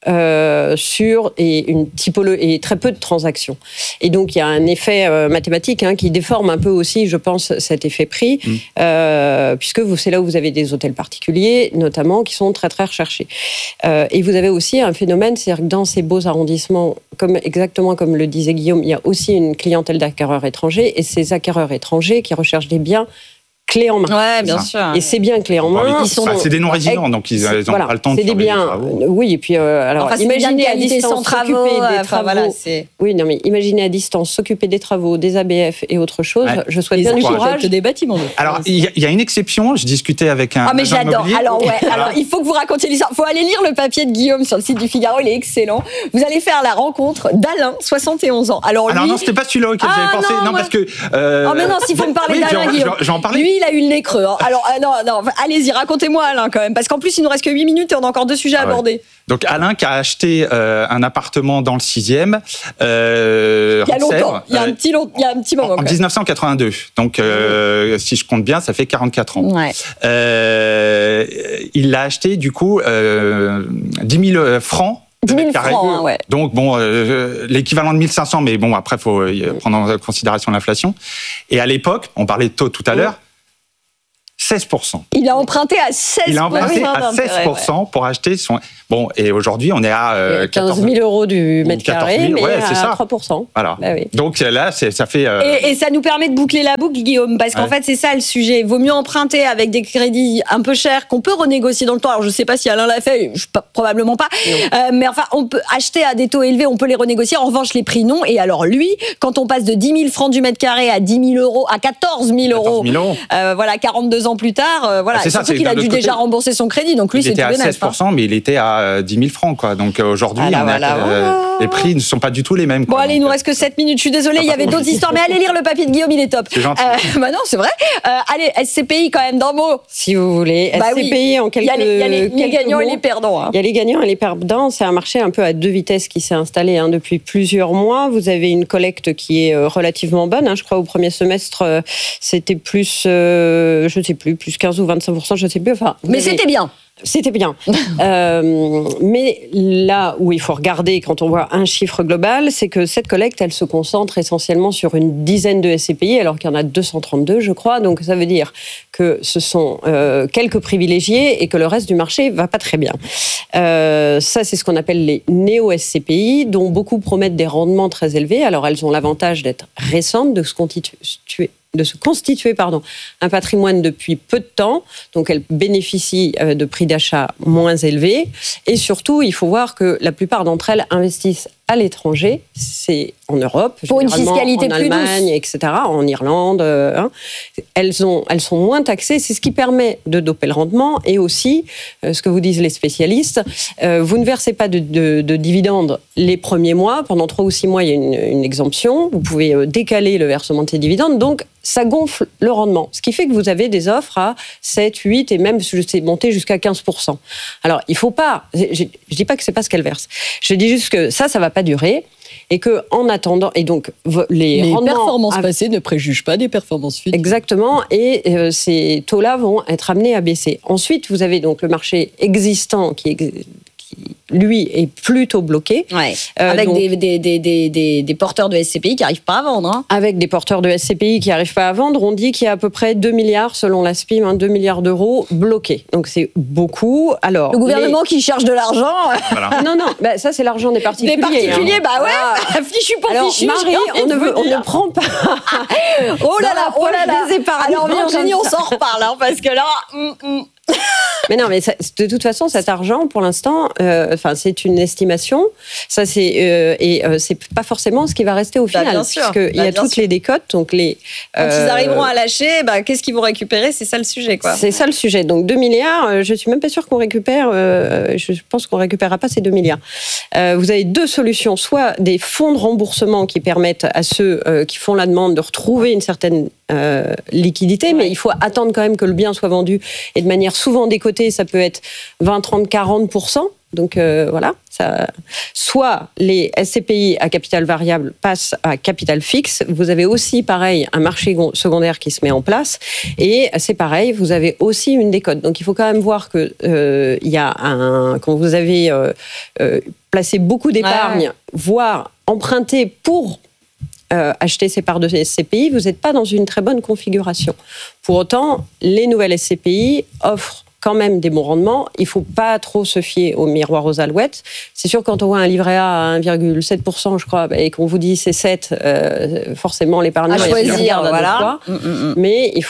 Euh, sur et une typologie et très peu de transactions. Et donc il y a un effet euh, mathématique hein, qui déforme un peu aussi, je pense, cet effet prix, mmh. euh, puisque vous, c'est là où vous avez des hôtels particuliers, notamment, qui sont très très recherchés. Euh, et vous avez aussi un phénomène, c'est-à-dire que dans ces beaux arrondissements, comme exactement comme le disait Guillaume, il y a aussi une clientèle d'acquéreurs étrangers, et ces acquéreurs étrangers qui recherchent des biens clé en main. Ouais, bien sûr. Et c'est bien clé en main. Ils sont... bah, c'est des non-résidents, donc ils n'ont voilà, pas le temps de faire des biens. Oui, et puis euh, alors enfin, imaginez à distance sans travaux, s'occuper des enfin, travaux. voilà, c'est... Oui, non mais imaginez à distance s'occuper des travaux, des A B F et autre chose. Ouais. Je souhaite Ils bien du courage. des bâtiments. Alors il y, y a une exception. Je discutais avec un. Ah mais agent j'adore. immobilier. Alors ouais. Alors il faut que vous racontiez l'histoire. Il faut aller lire le papier de Guillaume sur le site du Figaro. Il est excellent. Vous allez faire la rencontre d'Alain, soixante et onze ans. Alors lui. Alors non, c'était pas celui-là auquel ah, j'avais pensé. Non, non moi... parce que. Euh... Oh mais non, s'il faut me parler oui, d'Alain, Guillaume. J'en parlais. Lui, il a eu le nez creux. Hein. Alors euh, non, non. Allez-y, racontez-moi Alain quand même, parce qu'en plus il nous reste que huit minutes et on a encore deux sujets à ah, aborder. Ouais. Donc Alain qui a acheté euh, un appartement dans le sixième. Euh, il y a longtemps. Il y a un petit long... il y a un petit moment. En dix-neuf cent quatre-vingt-deux. Donc euh, mmh. si je compte bien, ça fait quarante-quatre ans. Ouais. Euh, il l'a acheté du coup euh, dix mille francs. dix mille francs, hein, ouais. Donc, bon, euh, l'équivalent de mille cinq cents, mais bon, après, il faut euh, prendre en considération l'inflation. Et à l'époque, on parlait de taux tout à l'heure, seize pour cent. Il a emprunté à seize pour cent. Il a emprunté à seize pour cent ouais. pour acheter son... Bon, et aujourd'hui, on est à... Euh, quinze mille euros du mètre carré, mais ouais, à ça. trois pour cent. Voilà. Bah oui. Donc là, ça fait... Euh... Et, et ça nous permet de boucler la boucle, Guillaume, parce qu'en ouais. fait, c'est ça le sujet. Il vaut mieux emprunter avec des crédits un peu chers qu'on peut renégocier dans le temps. Alors, je ne sais pas si Alain l'a fait, je, probablement pas. Euh, mais enfin, on peut acheter à des taux élevés, on peut les renégocier. En revanche, les prix, non. Et alors, lui, quand on passe de dix mille francs du mètre carré à dix mille euros, à quatorze mille euros, euh, voilà, quarante-deux ans plus tard, euh, voilà. Ah, c'est ça, surtout qu'il a dû côté, déjà rembourser son crédit. Donc, lui, il c'est était tout à bénef, seize pour cent, hein. Mais il était à dix mille francs, quoi. Donc, euh, aujourd'hui, voilà, voilà, euh, voilà. les prix ne sont pas du tout les mêmes. Quoi. Bon, allez, donc, il nous reste que sept minutes. Je suis désolée, il y avait d'autres histoires, mais allez lire le papier de Guillaume, il est top. C'est gentil. Euh, bah non, c'est vrai. Euh, allez, S C P I, quand même, d'un mot. Si vous voulez. Bah S C P I, oui. en quelques mots. Il y a les, y a les, les gagnants mots. et les perdants. Hein. Il y a les gagnants et les perdants. C'est un marché un peu à deux vitesses qui s'est installé hein, depuis plusieurs mois. Vous avez une collecte qui est relativement bonne. Hein. Je crois au premier semestre, c'était plus, euh, je ne sais plus, plus quinze ou vingt-cinq pour cent, je ne sais plus. Enfin, mais avez... c'était bien. C'était bien. euh, mais là où il faut regarder quand on voit un chiffre global, c'est que cette collecte, elle se concentre essentiellement sur une dizaine de S C P I, alors qu'il y en a deux cent trente-deux, je crois. Donc ça veut dire que ce sont euh, quelques privilégiés et que le reste du marché va pas très bien. Euh, ça, c'est ce qu'on appelle les néo-S C P I, dont beaucoup promettent des rendements très élevés. Alors elles ont l'avantage d'être récentes, de se constituer de se constituer pardon, un patrimoine depuis peu de temps, donc elles bénéficient de prix d'achat moins élevés, et surtout, il faut voir que la plupart d'entre elles investissent à l'étranger, c'est en Europe, pour une fiscalité en plus Allemagne, douce. et cetera, en Irlande. Euh, hein. elles, ont, elles sont moins taxées, c'est ce qui permet de doper le rendement, et aussi, euh, ce que vous disent les spécialistes, euh, vous ne versez pas de, de, de dividendes les premiers mois, pendant trois ou six mois, il y a une, une exemption, vous pouvez euh, décaler le versement de ces dividendes, donc ça gonfle le rendement, ce qui fait que vous avez des offres à sept, huit et même, je sais, monter jusqu'à quinze pour cent. Alors, il ne faut pas, je ne dis pas que ce n'est pas ce qu'elles versent, je dis juste que ça, ça ne va pas durer. Et que, en attendant, et donc les, les rendements performances passées ne préjugent pas des performances futures. Exactement, et euh, ces taux-là vont être amenés à baisser. Ensuite, vous avez donc le marché existant qui est qui, lui, est plutôt bloqué. Ouais. Euh, avec donc, des, des, des, des, des porteurs de S C P I qui n'arrivent pas à vendre. Hein. Avec des porteurs de S C P I qui n'arrivent pas à vendre, on dit qu'il y a à peu près deux milliards, selon la S P I M, hein, deux milliards d'euros bloqués. Donc c'est beaucoup. Alors, le gouvernement les... qui cherche de l'argent. Voilà. Non, non, bah, ça c'est l'argent des particuliers. Des particuliers, hein. bah ouais, ah. fichu pour Alors, fichu. Marie, on ne, veut, on ne prend pas. Oh là là, oh là là. Alors Virginie, on s'en reparle, hein, parce que là... Mm, mm. Mais non, mais ça, de toute façon, cet argent, pour l'instant, euh, enfin, c'est une estimation. Ça, c'est euh, et euh, c'est pas forcément ce qui va rester au final, bah, puisque il bah, y a toutes sûr. les décotes, donc les. Quand euh, ils arriveront à lâcher, bah, qu'est-ce qu'ils vont récupérer ? C'est ça le sujet, quoi. C'est ça le sujet. Donc deux milliards, euh, je suis même pas sûre qu'on récupère. Euh, je pense qu'on récupérera pas ces deux milliards. Euh, vous avez deux solutions, soit des fonds de remboursement qui permettent à ceux euh, qui font la demande de retrouver une certaine euh, liquidité, ouais. mais il faut attendre quand même que le bien soit vendu et de manière souvent décotée, ça peut être vingt, trente, quarante pour cent. Donc euh, voilà, ça... soit les S C P I à capital variable passent à capital fixe. Vous avez aussi, pareil, un marché secondaire qui se met en place. Et c'est pareil, vous avez aussi une décote. Donc il faut quand même voir que euh, il y a un... quand vous avez euh, euh, placé beaucoup d'épargne, ouais. voire emprunté pour Euh, acheter ces parts de S C P I, vous n'êtes pas dans une très bonne configuration. Pour autant, les nouvelles S C P I offrent quand même des bons rendements. Il ne faut pas trop se fier au miroir aux alouettes. C'est sûr, quand on voit un livret A à un virgule sept pour cent, je crois, et qu'on vous dit c'est sept, euh, forcément l'épargnant à choisir, regarde à voilà. deux fois. Mm, mm, mm. Mais il faut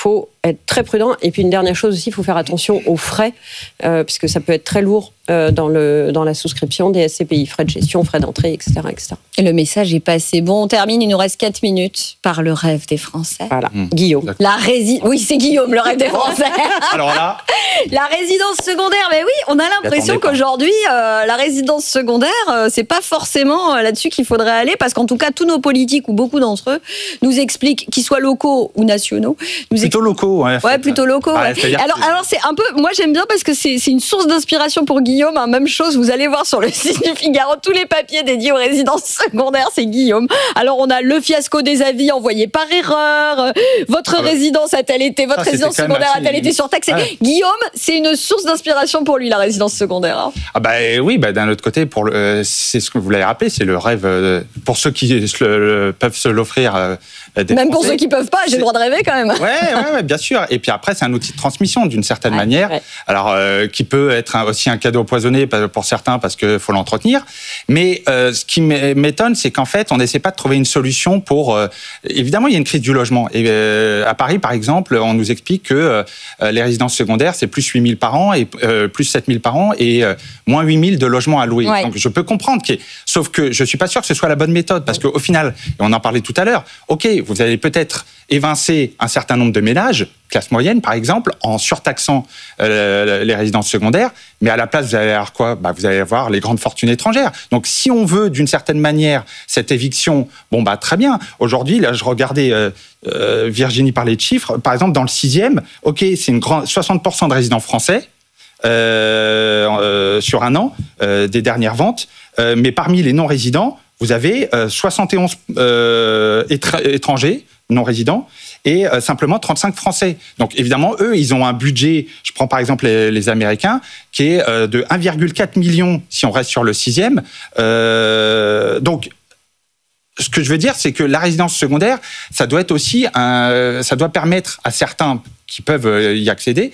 être très prudent. Et puis une dernière chose aussi, il faut faire attention aux frais, euh, puisque ça peut être très lourd euh, dans, le, dans la souscription des S C P I, frais de gestion, frais d'entrée, et cetera, et cetera. Et le message est passé. Bon, on termine, il nous reste quatre minutes par le rêve des Français. Voilà, mmh. Guillaume. La rési... Oui, c'est Guillaume, le rêve des Français. Alors là... La résidence secondaire, mais oui, on a l'impression qu'aujourd'hui, euh, la résidence secondaire, euh, c'est pas forcément là-dessus qu'il faudrait aller, parce qu'en tout cas, tous nos politiques, ou beaucoup d'entre eux, nous expliquent, qu'ils soient locaux ou nationaux... Nous plutôt expl... locaux, ouais. Ouais, plutôt locaux, ah, ouais. Alors, alors, c'est un peu... Moi, j'aime bien, parce que c'est, c'est une source d'inspiration pour Guillaume. Hein, même chose, vous allez voir sur le site du Figaro, tous les papiers dédiés aux résidences secondaires, c'est Guillaume. Alors, on a le fiasco des avis envoyés par erreur, votre ah ouais. résidence a-t-elle été, votre ah, résidence secondaire assez... a-t-elle été surtaxée. Ah ouais. Guillaume, c'est une source d'inspiration pour lui, la résidence secondaire. Hein. Ah bah oui, bah d'un autre côté, pour le, euh, c'est ce que vous l'avez rappelé, c'est le rêve euh, pour ceux qui le, le, peuvent se l'offrir. Euh, des même Français. Pour ceux qui peuvent pas, j'ai c'est... le droit de rêver quand même. Ouais, ouais, ouais, bien sûr. Et puis après, c'est un outil de transmission d'une certaine ouais, manière, ouais. alors euh, qui peut être un, aussi un cadeau empoisonné pour certains parce qu'il faut l'entretenir. Mais euh, ce qui m'étonne, c'est qu'en fait, on n'essaie pas de trouver une solution pour. Euh, évidemment, il y a une crise du logement. Et euh, à Paris, par exemple, on nous explique que euh, les résidences secondaires, c'est plus huit mille par an et euh, plus sept mille par an et euh, moins huit mille de logements à louer. Ouais. Donc je peux comprendre qu'il y ait... Sauf que je suis pas sûr que ce soit la bonne méthode parce qu'au final, et on en parlait tout à l'heure, ok, vous allez peut-être évincer un certain nombre de ménages, classe moyenne par exemple, en surtaxant euh, les résidences secondaires, mais à la place, vous allez avoir quoi ? Bah, vous allez avoir les grandes fortunes étrangères. Donc si on veut d'une certaine manière cette éviction, bon bah très bien. Aujourd'hui, là, je regardais euh, euh, Virginie parlait de chiffres. Par exemple, dans le sixième, ok, c'est une grande soixante pour cent de résidents français. Euh, euh, sur un an euh, des dernières ventes, euh, mais parmi les non-résidents, vous avez euh, soixante et onze euh, étra- étrangers non-résidents et euh, simplement trente-cinq Français. Donc évidemment, eux, ils ont un budget, je prends par exemple les, les Américains, qui est euh, de un virgule quatre million si on reste sur le sixième. Euh, donc, ce que je veux dire, c'est que la résidence secondaire, ça doit être aussi un, ça doit permettre à certains qui peuvent y accéder,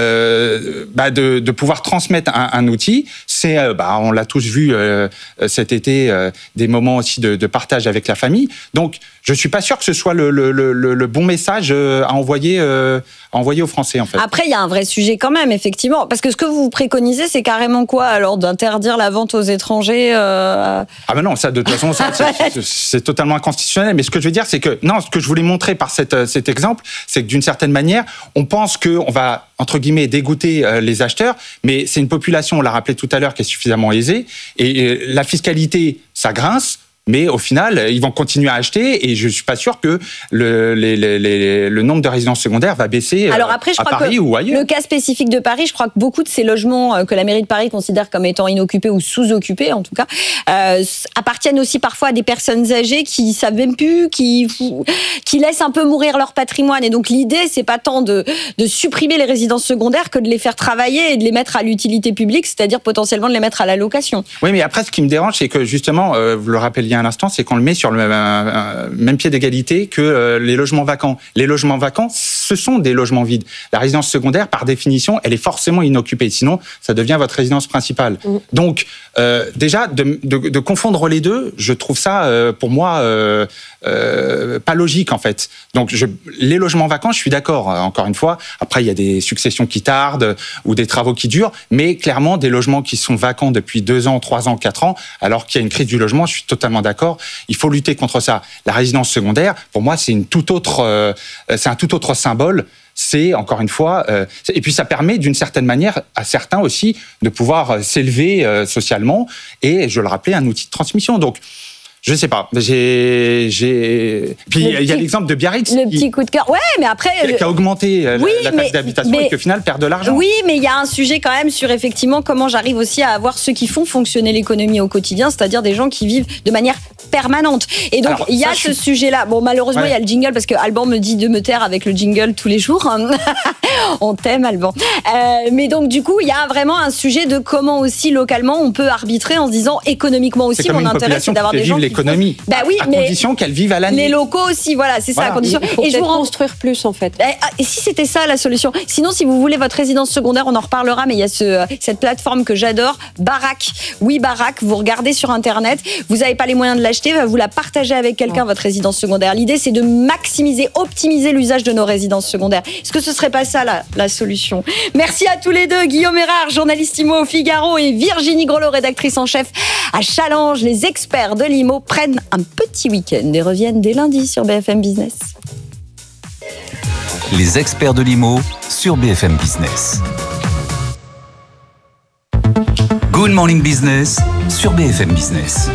euh, bah de, de pouvoir transmettre un, un outil. C'est, euh, bah, on l'a tous vu euh, cet été, euh, des moments aussi de, de partage avec la famille. Donc, je suis pas sûr que ce soit le, le, le, le bon message à envoyer, euh, à envoyer aux Français, en fait. Après, il y a un vrai sujet quand même, effectivement. Parce que ce que vous préconisez, c'est carrément quoi, alors, d'interdire la vente aux étrangers euh... Ah ben non, ça, de toute façon, ça, c'est, c'est, c'est totalement inconstitutionnel. Mais ce que je veux dire, c'est que, non, ce que je voulais montrer par cette, cet exemple, c'est que d'une certaine manière, on pense qu'on va, entre guillemets, dégoûter euh, les acheteurs, mais c'est une population, on l'a rappelé tout à l'heure, qui est suffisamment aisée. Et, et la fiscalité, ça grince. Mais au final, ils vont continuer à acheter et je ne suis pas sûr que le, les, les, les, le nombre de résidences secondaires va baisser Alors après, je à crois Paris que ou ailleurs. Le cas spécifique de Paris, je crois que beaucoup de ces logements que la mairie de Paris considère comme étant inoccupés ou sous-occupés, en tout cas, euh, appartiennent aussi parfois à des personnes âgées qui ne savent même plus, qui, qui laissent un peu mourir leur patrimoine. Et donc l'idée, ce n'est pas tant de, de supprimer les résidences secondaires que de les faire travailler et de les mettre à l'utilité publique, c'est-à-dire potentiellement de les mettre à la location. Oui, mais après, ce qui me dérange, c'est que justement, euh, vous le rappeliez à l'instant, c'est qu'on le met sur le même, euh, même pied d'égalité que euh, les logements vacants. Les logements vacants, ce sont des logements vides. La résidence secondaire, par définition, elle est forcément inoccupée. Sinon, ça devient votre résidence principale. Mmh. Donc, euh, déjà, de, de, de confondre les deux, je trouve ça, euh, pour moi, euh, euh, pas logique, en fait. Donc, je, les logements vacants, je suis d'accord, encore une fois. Après, il y a des successions qui tardent ou des travaux qui durent, mais clairement, des logements qui sont vacants depuis deux ans, trois ans, quatre ans, alors qu'il y a une crise du logement, je suis totalement d'accord. Il faut lutter contre ça. La résidence secondaire, pour moi, c'est une toute autre, euh, c'est un tout autre symbole. C'est, encore une fois, euh, et puis ça permet d'une certaine manière à certains aussi de pouvoir s'élever euh, socialement et, je le rappelais, un outil de transmission. Donc, je sais pas. J'ai, j'ai. Puis il y a l'exemple de Biarritz. Le petit coup de cœur. Ouais, mais après. Qui, qui a augmenté oui, la, la taxe mais, d'habitation mais, et qui au final perd de l'argent. Oui, mais il y a un sujet quand même sur effectivement comment j'arrive aussi à avoir ceux qui font fonctionner l'économie au quotidien, c'est-à-dire des gens qui vivent de manière permanente. Et donc il y a ce suis... sujet-là. Bon, malheureusement, il ouais. y a le jingle parce que Alban me dit de me taire avec le jingle tous les jours. On t'aime, Alban. Euh, mais donc, du coup, il y a vraiment un sujet de comment aussi, localement, on peut arbitrer en se disant, économiquement aussi, c'est comme mon une intérêt, c'est d'avoir des gens qui vivent l'économie. Font... Bah oui, à mais condition qu'elles vivent à l'année. Les locaux aussi, voilà, c'est voilà. ça la condition. Il faut et je vous rends... construire plus, en fait. Et si c'était ça la solution. Sinon, si vous voulez votre résidence secondaire, on en reparlera, mais il y a ce, cette plateforme que j'adore, Barack. Oui, Barack, vous regardez sur Internet, vous n'avez pas les moyens de l'acheter, vous la partagez avec quelqu'un, votre résidence secondaire. L'idée, c'est de maximiser, optimiser l'usage de nos résidences secondaires. Est-ce que ce serait pas ça la, la solution? Merci à tous les deux, Guillaume Erard, journaliste I M O au Figaro, et Virginie Grelot, rédactrice en chef à Challenge. Les experts de l'I M O prennent un petit week-end et reviennent dès lundi sur B F M Business. Les experts de l'I M O sur B F M Business. Good Morning Business sur B F M Business.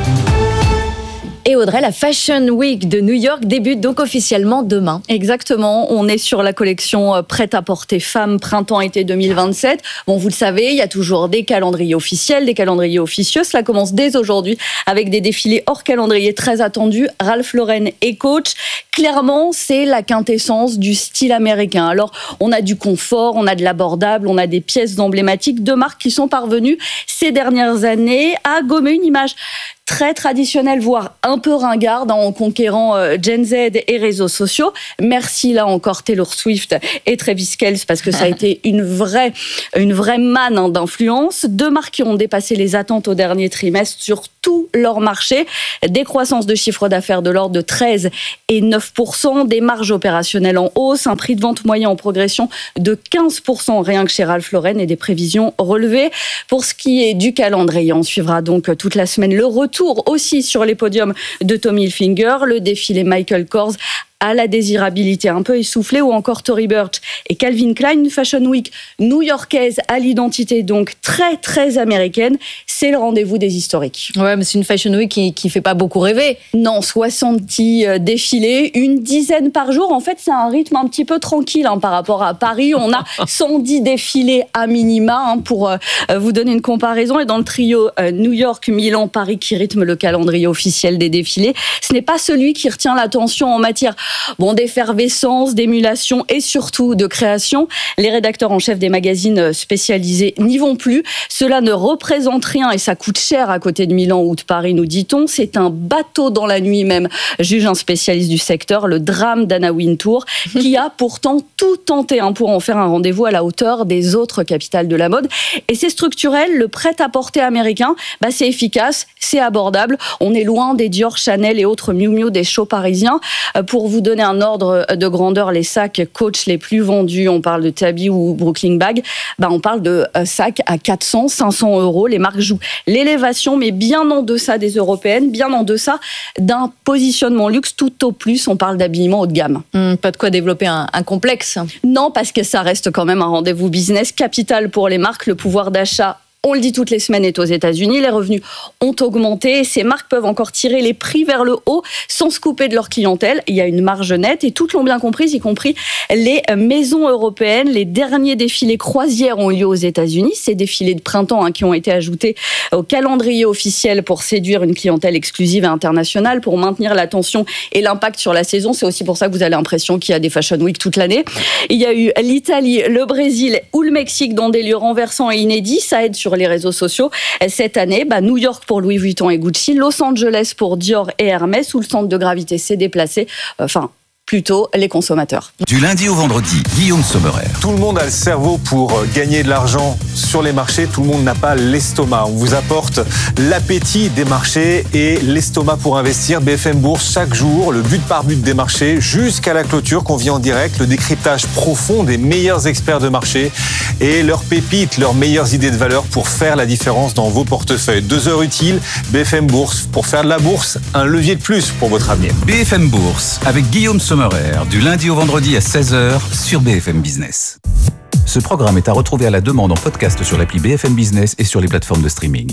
Et Audrey, la Fashion Week de New York débute donc officiellement demain. Exactement, on est sur la collection prêt-à-porter femmes printemps-été deux mille vingt-sept. Bon, vous le savez, il y a toujours des calendriers officiels, des calendriers officieux. Cela commence dès aujourd'hui avec des défilés hors calendrier très attendus. Ralph Lauren et Coach. Clairement, c'est la quintessence du style américain. Alors, on a du confort, on a de l'abordable, on a des pièces emblématiques de marques qui sont parvenues ces dernières années à gommer une image très traditionnelle, voire un peu ringarde, en conquérant euh, Gen Z et réseaux sociaux. Merci là encore Taylor Swift et Travis Kelce, parce que ça a été une vraie, une vraie manne hein, d'influence. Deux marques qui ont dépassé les attentes au dernier trimestre sur tout leur marché. Des croissances de chiffre d'affaires de l'ordre de treize et neuf pour cent, des marges opérationnelles en hausse, un prix de vente moyen en progression de quinze pour cent rien que chez Ralph Lauren et des prévisions relevées. Pour ce qui est du calendrier, on suivra donc toute la semaine le retour Tour aussi sur les podiums de Tommy Hilfiger, le défilé Michael Kors à la désirabilité un peu essoufflée, ou encore Tory Burch et Calvin Klein, une Fashion Week new-yorkaise à l'identité donc très très américaine. C'est le rendez-vous des historiques. Ouais, mais c'est une Fashion Week qui qui fait pas beaucoup rêver. Non, soixante-dix défilés, une dizaine par jour. En fait, c'est un rythme un petit peu tranquille hein, par rapport à Paris. On a cent dix défilés à minima hein, pour euh, vous donner une comparaison. Et dans le trio euh, New York, Milan, Paris qui rythme le calendrier officiel des défilés, ce n'est pas celui qui retient l'attention en matière Bon, d'effervescence, d'émulation et surtout de création. Les rédacteurs en chef des magazines spécialisés n'y vont plus. Cela ne représente rien et ça coûte cher à côté de Milan ou de Paris, nous dit-on. C'est un bateau dans la nuit même, juge un spécialiste du secteur, le drame d'Anna Wintour, qui a pourtant tout tenté hein, pour en faire un rendez-vous à la hauteur des autres capitales de la mode. Et c'est structurel, le prêt-à-porter américain, bah, c'est efficace, c'est abordable. On est loin des Dior, Chanel et autres Miu Miu des shows parisiens. Pour vous donner un ordre de grandeur, les sacs Coach les plus vendus, on parle de Tabby ou Brooklyn Bag, bah on parle de sacs à quatre cents, cinq cents euros. Les marques jouent l'élévation, mais bien en deçà des européennes, bien en deçà d'un positionnement luxe tout au plus. On parle d'habillement haut de gamme. Mmh, pas de quoi développer un, un complexe. Non, parce que ça reste quand même un rendez-vous business capital pour les marques. Le pouvoir d'achat, on le dit toutes les semaines, est aux États-Unis. Les revenus ont augmenté. Ces marques peuvent encore tirer les prix vers le haut sans se couper de leur clientèle. Il y a une marge nette et toutes l'ont bien compris, y compris les maisons européennes. Les derniers défilés croisières ont eu lieu aux États-Unis. Ces défilés de printemps hein, qui ont été ajoutés au calendrier officiel pour séduire une clientèle exclusive et internationale, pour maintenir l'attention et l'impact sur la saison. C'est aussi pour ça que vous avez l'impression qu'il y a des Fashion Week toute l'année. Il y a eu l'Italie, le Brésil ou le Mexique dans des lieux renversants et inédits. Ça aide sur les réseaux sociaux. Cette année, bah, New York pour Louis Vuitton et Gucci, Los Angeles pour Dior et Hermès, où le centre de gravité s'est déplacé. Enfin, plutôt les consommateurs. Du lundi au vendredi, Guillaume Sommerer. Tout le monde a le cerveau pour gagner de l'argent sur les marchés. Tout le monde n'a pas l'estomac. On vous apporte l'appétit des marchés et l'estomac pour investir. B F M Bourse, chaque jour, le but par but des marchés jusqu'à la clôture qu'on vit en direct. Le décryptage profond des meilleurs experts de marché et leurs pépites, leurs meilleures idées de valeur pour faire la différence dans vos portefeuilles. Deux heures utiles, B F M Bourse. Pour faire de la bourse, un levier de plus pour votre avenir. B F M Bourse avec Guillaume Sommerer. Du lundi au vendredi à seize heures sur B F M Business. Ce programme est à retrouver à la demande en podcast sur l'appli B F M Business et sur les plateformes de streaming.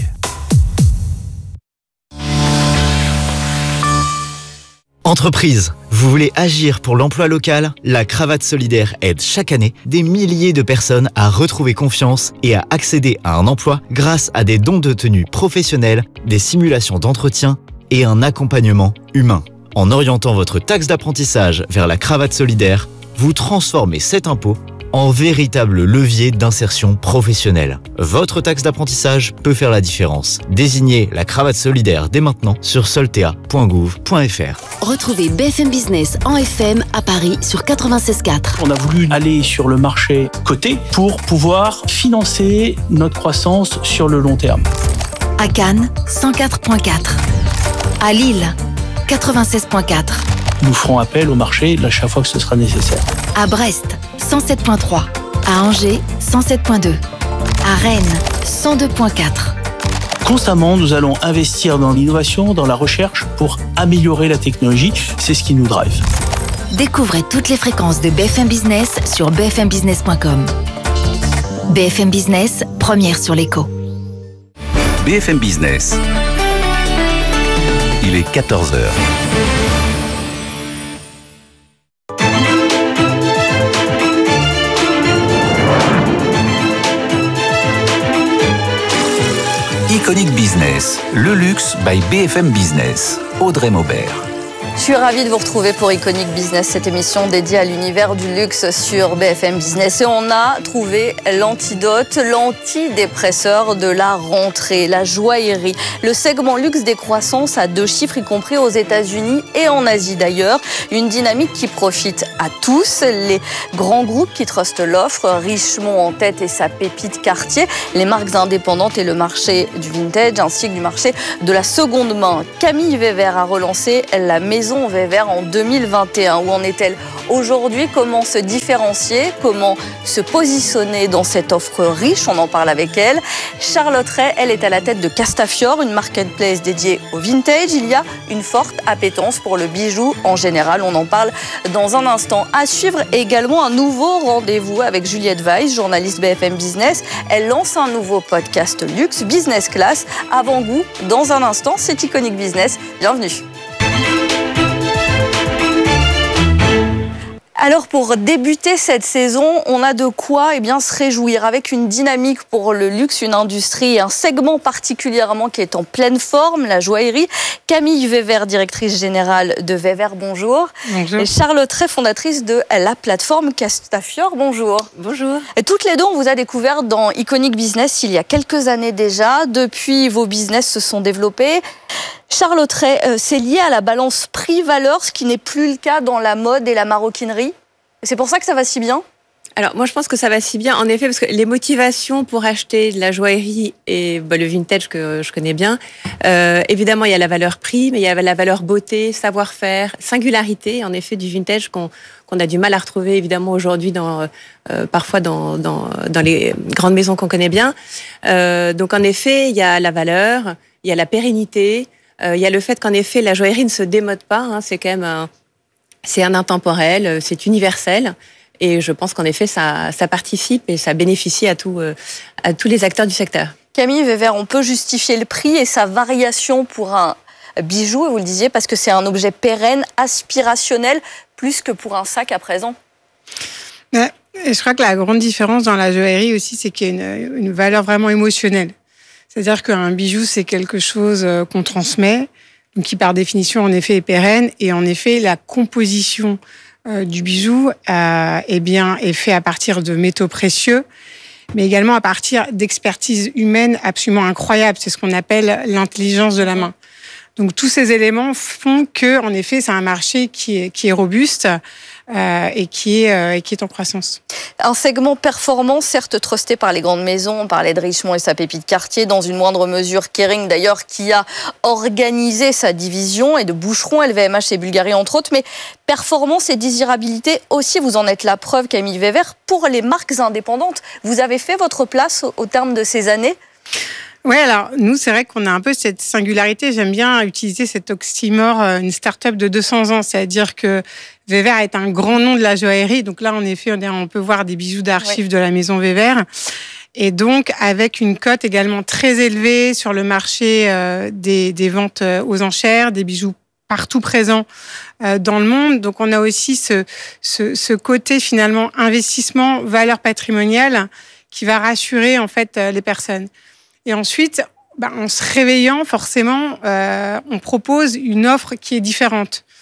Entreprise, vous voulez agir pour l'emploi local? La Cravate Solidaire aide chaque année des milliers de personnes à retrouver confiance et à accéder à un emploi grâce à des dons de tenue professionnels, des simulations d'entretien et un accompagnement humain. En orientant votre taxe d'apprentissage vers la Cravate Solidaire, vous transformez cet impôt en véritable levier d'insertion professionnelle. Votre taxe d'apprentissage peut faire la différence. Désignez la cravate solidaire dès maintenant sur soltea point gouv point f r. Retrouvez B F M Business en F M à Paris sur quatre-vingt-seize virgule quatre. On a voulu aller sur le marché coté pour pouvoir financer notre croissance sur le long terme. À Cannes, cent quatre virgule quatre. À Lille, quatre-vingt-seize virgule quatre. Nous ferons appel au marché à chaque fois que ce sera nécessaire. À Brest, cent sept virgule trois. À Angers, cent sept virgule deux. À Rennes, cent deux virgule quatre. Constamment, nous allons investir dans l'innovation, dans la recherche pour améliorer la technologie. C'est ce qui nous drive. Découvrez toutes les fréquences de B F M Business sur b f m business point com. B F M Business, première sur l'écho. B F M Business. Il est quatorze heures. Iconic Business, le luxe by B F M Business. Audrey Maubert. Je suis ravie de vous retrouver pour Iconic Business, cette émission dédiée à l'univers du luxe sur B F M Business. Et on a trouvé l'antidote, l'antidépresseur de la rentrée, la joaillerie. Le segment luxe des croissances à deux chiffres, y compris aux États-Unis et en Asie d'ailleurs. Une dynamique qui profite à tous. Les grands groupes qui trustent l'offre, Richemont en tête et sa pépite Cartier, les marques indépendantes et le marché du vintage, ainsi que du marché de la seconde main. Camille Weber a relancé la maison Weber en deux mille vingt et un. Où en est-elle aujourd'hui? Comment se différencier? Comment se positionner dans cette offre riche? On en parle avec elle. Charlotte Ray, elle est à la tête de Castafiore, une marketplace dédiée au vintage. Il y a une forte appétence pour le bijou en général. On en parle dans un instant. À suivre également un nouveau rendez-vous avec Juliette Weiss, journaliste B F M Business. Elle lance un nouveau podcast luxe, Business Class. Avant-goût, dans un instant, c'est Iconic Business. Bienvenue. Alors pour débuter cette saison, on a de quoi eh bien, se réjouir avec une dynamique pour le luxe, une industrie et un segment particulièrement qui est en pleine forme, la joaillerie. Camille Weber, directrice générale de Weber, bonjour. Bonjour. Et Charlotte Ray, fondatrice de la plateforme Castafiore, bonjour. Bonjour. Et toutes les deux, on vous a découvert dans Iconic Business il y a quelques années déjà. Depuis, vos business se sont développés. Charlotte Ray, c'est lié à la balance prix-valeur, ce qui n'est plus le cas dans la mode et la maroquinerie. C'est pour ça que ça va si bien? Alors moi je pense que ça va si bien en effet parce que les motivations pour acheter de la joaillerie et bah, le vintage que je connais bien, euh, évidemment il y a la valeur prix mais il y a la valeur beauté, savoir-faire, singularité en effet du vintage qu'on qu'on a du mal à retrouver évidemment aujourd'hui dans euh, parfois dans, dans dans les grandes maisons qu'on connaît bien. Euh, donc en effet il y a la valeur, il y a la pérennité, euh, il y a le fait qu'en effet la joaillerie ne se démode pas, hein, c'est quand même un, c'est un intemporel, c'est universel. Et je pense qu'en effet, ça, ça participe et ça bénéficie à, tout, à tous les acteurs du secteur. Camille Weber, on peut justifier le prix et sa variation pour un bijou, vous le disiez, parce que c'est un objet pérenne, aspirationnel, plus que pour un sac à présent. Ouais, et je crois que la grande différence dans la joaillerie aussi, c'est qu'il y a une, une valeur vraiment émotionnelle. C'est-à-dire qu'un bijou, c'est quelque chose qu'on transmet, donc qui par définition, en effet, est pérenne. Et en effet, la composition Euh, du bijou euh, eh bien, est fait à partir de métaux précieux, mais également à partir d'expertise humaine absolument incroyable. C'est ce qu'on appelle l'intelligence de la main. Donc tous ces éléments font que, en effet, c'est un marché qui est, qui est robuste euh, et qui est, euh, et qui est en croissance. Un segment performant, certes trusté par les grandes maisons, on parlait de Richemont et sa pépite Cartier, dans une moindre mesure Kering d'ailleurs, qui a organisé sa division, et de Boucheron, L V M H et Bulgari entre autres, mais performance et désirabilité aussi, vous en êtes la preuve Camille Weber, pour les marques indépendantes. Vous avez fait votre place au, au terme de ces années? Oui, alors nous, c'est vrai qu'on a un peu cette singularité. J'aime bien utiliser cet oxymore, une start-up de deux cents ans. C'est-à-dire que Weber est un grand nom de la joaillerie. Donc là, en effet, on peut voir des bijoux d'archives oui. de la maison Weber. Et donc, avec une cote également très élevée sur le marché des, des ventes aux enchères, des bijoux partout présents dans le monde. Donc, on a aussi ce, ce, ce côté, finalement, investissement, valeur patrimoniale qui va rassurer, en fait, les personnes. Et ensuite, bah, en se réveillant, forcément, euh, on propose une offre qui est différente.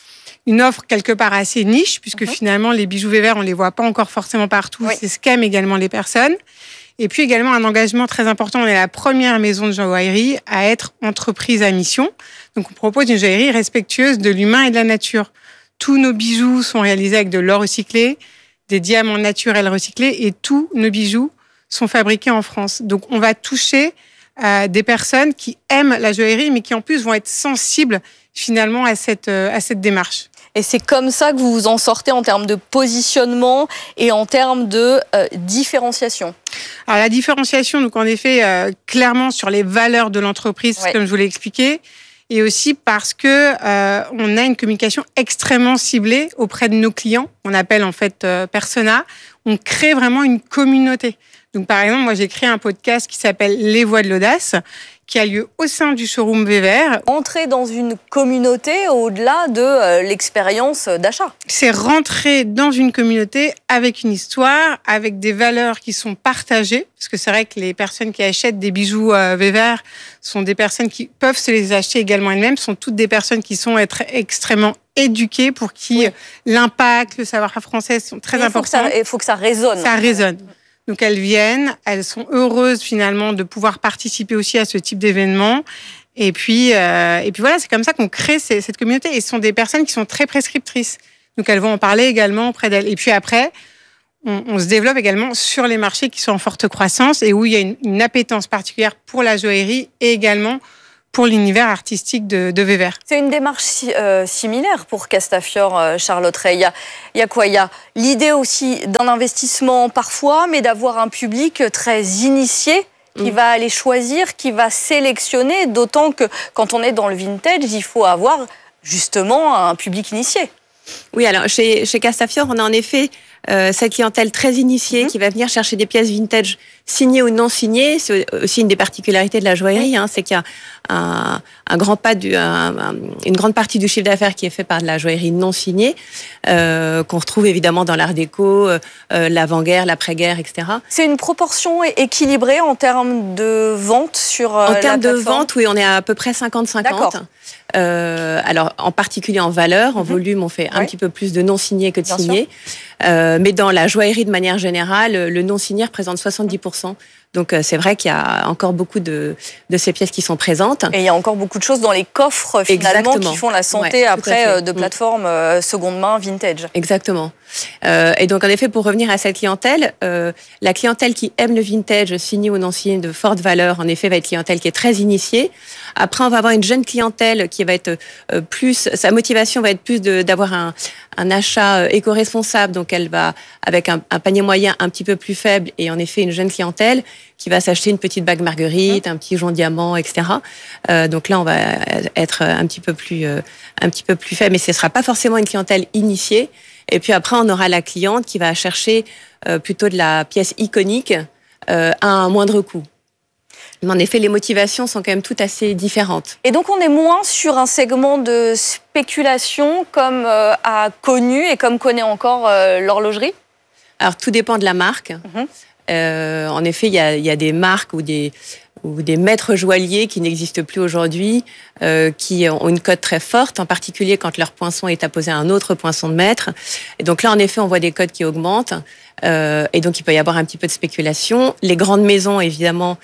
une offre quelque part assez niche, puisque mm-hmm. finalement, les bijoux Wever, on les voit pas encore forcément partout. Oui. C'est ce qu'aiment également les personnes. Et puis également un engagement très important. On est la première maison de joaillerie à être entreprise à mission. Donc, on propose une joaillerie respectueuse de l'humain et de la nature. Tous nos bijoux sont réalisés avec de l'or recyclé, des diamants naturels recyclés, et tous nos bijoux sont fabriqués en France. Donc, on va toucher euh, des personnes qui aiment la joaillerie, mais qui en plus vont être sensibles finalement à cette, euh, à cette démarche. Et c'est comme ça que vous vous en sortez en termes de positionnement et en termes de euh, différenciation. Alors, la différenciation, donc en effet, euh, clairement sur les valeurs de l'entreprise, ouais. comme je vous l'ai expliqué, et aussi parce que euh, on a une communication extrêmement ciblée auprès de nos clients. On appelle en fait euh, persona. On crée vraiment une communauté. Donc, par exemple, moi, j'ai créé un podcast qui s'appelle Les Voix de l'Audace, qui a lieu au sein du showroom Wever. Entrer dans une communauté au-delà de euh, l'expérience d'achat. C'est rentrer dans une communauté avec une histoire, avec des valeurs qui sont partagées. Parce que c'est vrai que les personnes qui achètent des bijoux euh, Wever sont des personnes qui peuvent se les acheter également elles-mêmes, sont toutes des personnes qui sont être extrêmement éduquées, pour qui oui. l'impact, le savoir-faire français sont très importants. Il faut que ça résonne. Ça résonne. Donc, elles viennent, elles sont heureuses finalement de pouvoir participer aussi à ce type d'événement. Et puis, euh, et puis voilà, c'est comme ça qu'on crée ces, cette communauté. Et ce sont des personnes qui sont très prescriptrices. Donc, elles vont en parler également auprès d'elles. Et puis après, on, on se développe également sur les marchés qui sont en forte croissance et où il y a une, une appétence particulière pour la joaillerie et également pour l'univers artistique de, de Wever. C'est une démarche si, euh, similaire pour Castafiore, euh, Charlotte Rey. Il y a, il y a quoi ? Il y a l'idée aussi d'un investissement parfois, mais d'avoir un public très initié qui mmh. va aller choisir, qui va sélectionner, d'autant que quand on est dans le vintage, il faut avoir justement un public initié. Oui, alors chez, chez Castafiore, on a en effet euh, cette clientèle très initiée mmh. qui va venir chercher des pièces vintage signées ou non signées. C'est aussi une des particularités de la joaillerie, hein, c'est qu'il y a un, un grand pas du, un, un, une grande partie du chiffre d'affaires qui est fait par de la joaillerie non signée, euh, qu'on retrouve évidemment dans l'art déco, euh, l'avant-guerre, l'après-guerre, et cetera. C'est une proportion équilibrée en termes de vente sur euh, En termes la de vente, oui, on est à peu près cinquante cinquante. D'accord. Euh, alors, en particulier en valeur, en mmh. volume, on fait un oui. petit peu plus de non-signés que de signés. Euh, mais dans la joaillerie, de manière générale, le non-signé représente soixante-dix pour cent. Donc, c'est vrai qu'il y a encore beaucoup de, de ces pièces qui sont présentes. Et il y a encore beaucoup de choses dans les coffres, finalement, Exactement. Qui font la santé ouais, après de plateformes mmh. seconde main vintage. Exactement. Euh, et donc, en effet, pour revenir à cette clientèle, euh, la clientèle qui aime le vintage, signé ou non signé, de forte valeur, en effet, va être clientèle qui est très initiée. Après, on va avoir une jeune clientèle qui va être euh, plus... Sa motivation va être plus de, d'avoir un, un achat éco-responsable. Donc, elle va, avec un, un panier moyen un petit peu plus faible, et en effet, une jeune clientèle qui va s'acheter une petite bague Marguerite, mmh. un petit jonc diamant, et cetera. Euh, donc là, on va être un petit peu plus, euh, un petit peu plus faible, mais ce ne sera pas forcément une clientèle initiée. Et puis après, on aura la cliente qui va chercher euh, plutôt de la pièce iconique euh, à un moindre coût. Mais en effet, les motivations sont quand même toutes assez différentes. Et donc, on est moins sur un segment de spéculation comme euh, a connu et comme connaît encore euh, l'horlogerie ? Alors, tout dépend de la marque. Mmh. Euh, en effet, il y a, y a des marques ou des, ou des maîtres joailliers qui n'existent plus aujourd'hui, euh, qui ont une cote très forte, en particulier quand leur poinçon est apposé à un autre poinçon de maître. Et donc là, en effet, on voit des cotes qui augmentent. Euh, et donc, il peut y avoir un petit peu de spéculation. Les grandes maisons, évidemment,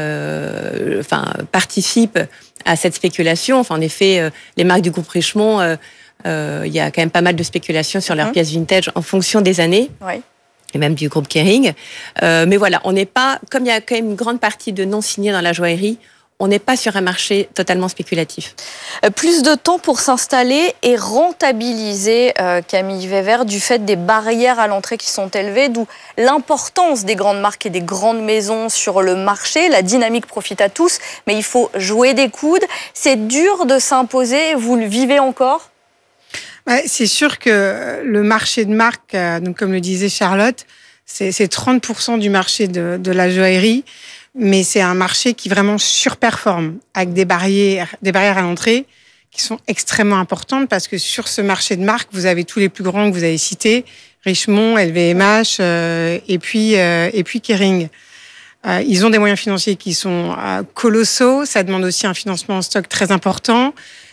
euh, enfin, participent à cette spéculation. Enfin, en effet, euh, les marques du groupe Richemont, euh, euh, il y a quand même pas mal de spéculation sur leurs mmh. pièces vintage en fonction des années. Oui. Et même du groupe Kering. Euh, mais voilà, on n'est pas, comme il y a quand même une grande partie de non-signés dans la joaillerie, on n'est pas sur un marché totalement spéculatif. Euh, plus de temps pour s'installer et rentabiliser, euh, Camille Wever, du fait des barrières à l'entrée qui sont élevées, d'où l'importance des grandes marques et des grandes maisons sur le marché. La dynamique profite à tous, mais il faut jouer des coudes. C'est dur de s'imposer, vous le vivez encore ? Ouais, c'est sûr que le marché de marque, donc comme le disait Charlotte, c'est, c'est trente pour cent du marché de, de la joaillerie, mais c'est un marché qui vraiment surperforme, avec des barrières, des barrières à l'entrée qui sont extrêmement importantes, parce que sur ce marché de marque, vous avez tous les plus grands que vous avez cités, Richemont, L V M H, euh, et puis euh, et puis Kering. Euh, ils ont des moyens financiers qui sont euh, colossaux. Ça demande aussi un financement en stock très important.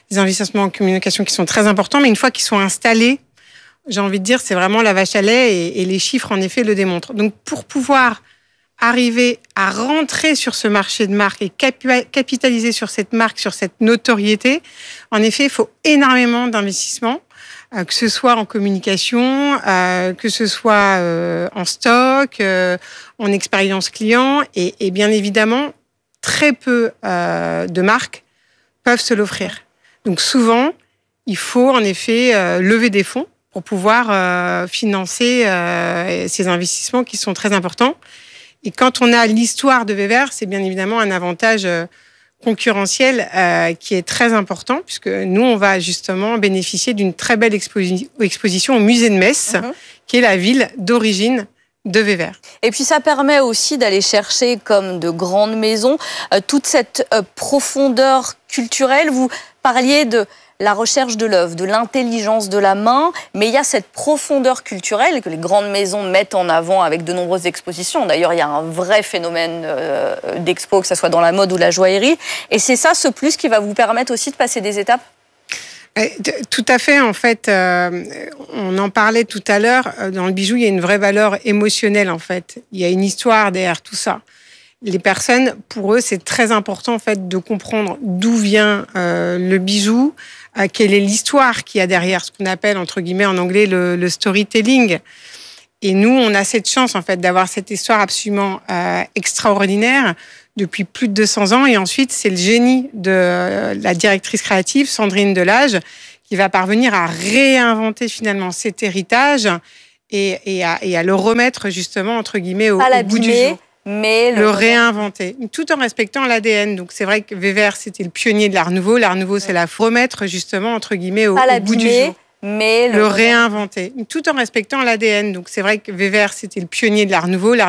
des investissements en communication qui sont très importants, mais une fois qu'ils sont installés, j'ai envie de dire, c'est vraiment la vache à lait et, et les chiffres, en effet, le démontrent. Donc, pour pouvoir arriver à rentrer sur ce marché de marque et capitaliser sur cette marque, sur cette notoriété, en effet, il faut énormément d'investissements, euh, que ce soit en communication, euh, que ce soit euh, en stock, euh, en expérience client, et, et bien évidemment, très peu euh, de marques peuvent se l'offrir. Donc souvent, il faut en effet euh, lever des fonds pour pouvoir euh, financer euh, ces investissements qui sont très importants. Et quand on a l'histoire de Weber, c'est bien évidemment un avantage euh, concurrentiel euh, qui est très important, puisque nous, on va justement bénéficier d'une très belle exposi- exposition au musée de Metz, mmh. qui est la ville d'origine de Weber. Et puis ça permet aussi d'aller chercher, comme de grandes maisons, euh, toute cette euh, profondeur culturelle. Vous parliez de la recherche de l'œuvre, de l'intelligence de la main, mais il y a cette profondeur culturelle que les grandes maisons mettent en avant avec de nombreuses expositions. D'ailleurs, il y a un vrai phénomène euh, d'expo, que ce soit dans la mode ou la joaillerie. Et c'est ça, ce plus, qui va vous permettre aussi de passer des étapes ? Tout à fait, en fait, euh, on en parlait tout à l'heure, dans le bijou, il y a une vraie valeur émotionnelle, en fait. Il y a une histoire derrière tout ça. Les personnes, pour eux, c'est très important, en fait, de comprendre d'où vient euh, le bijou, euh, quelle est l'histoire qu'il y a derrière, ce qu'on appelle, entre guillemets, en anglais, le, le storytelling. Et nous, on a cette chance, en fait, d'avoir cette histoire absolument euh, extraordinaire depuis plus de deux cents ans. Et ensuite, c'est le génie de la directrice créative, Sandrine Delage, qui va parvenir à réinventer finalement cet héritage et, et, à, et à le remettre justement, entre guillemets, au, au bout du jour. Mais le, le réinventer, tout en respectant l'A D N. Donc c'est vrai que Weber, c'était le pionnier de l'Art Nouveau. L'Art Nouveau, c'est la remettre justement, entre guillemets, au, au bout du jour. Mais le, le réinventer, tout en respectant l'A D N. Donc c'est vrai que Weber, c'était le pionnier de l'Art Nouveau.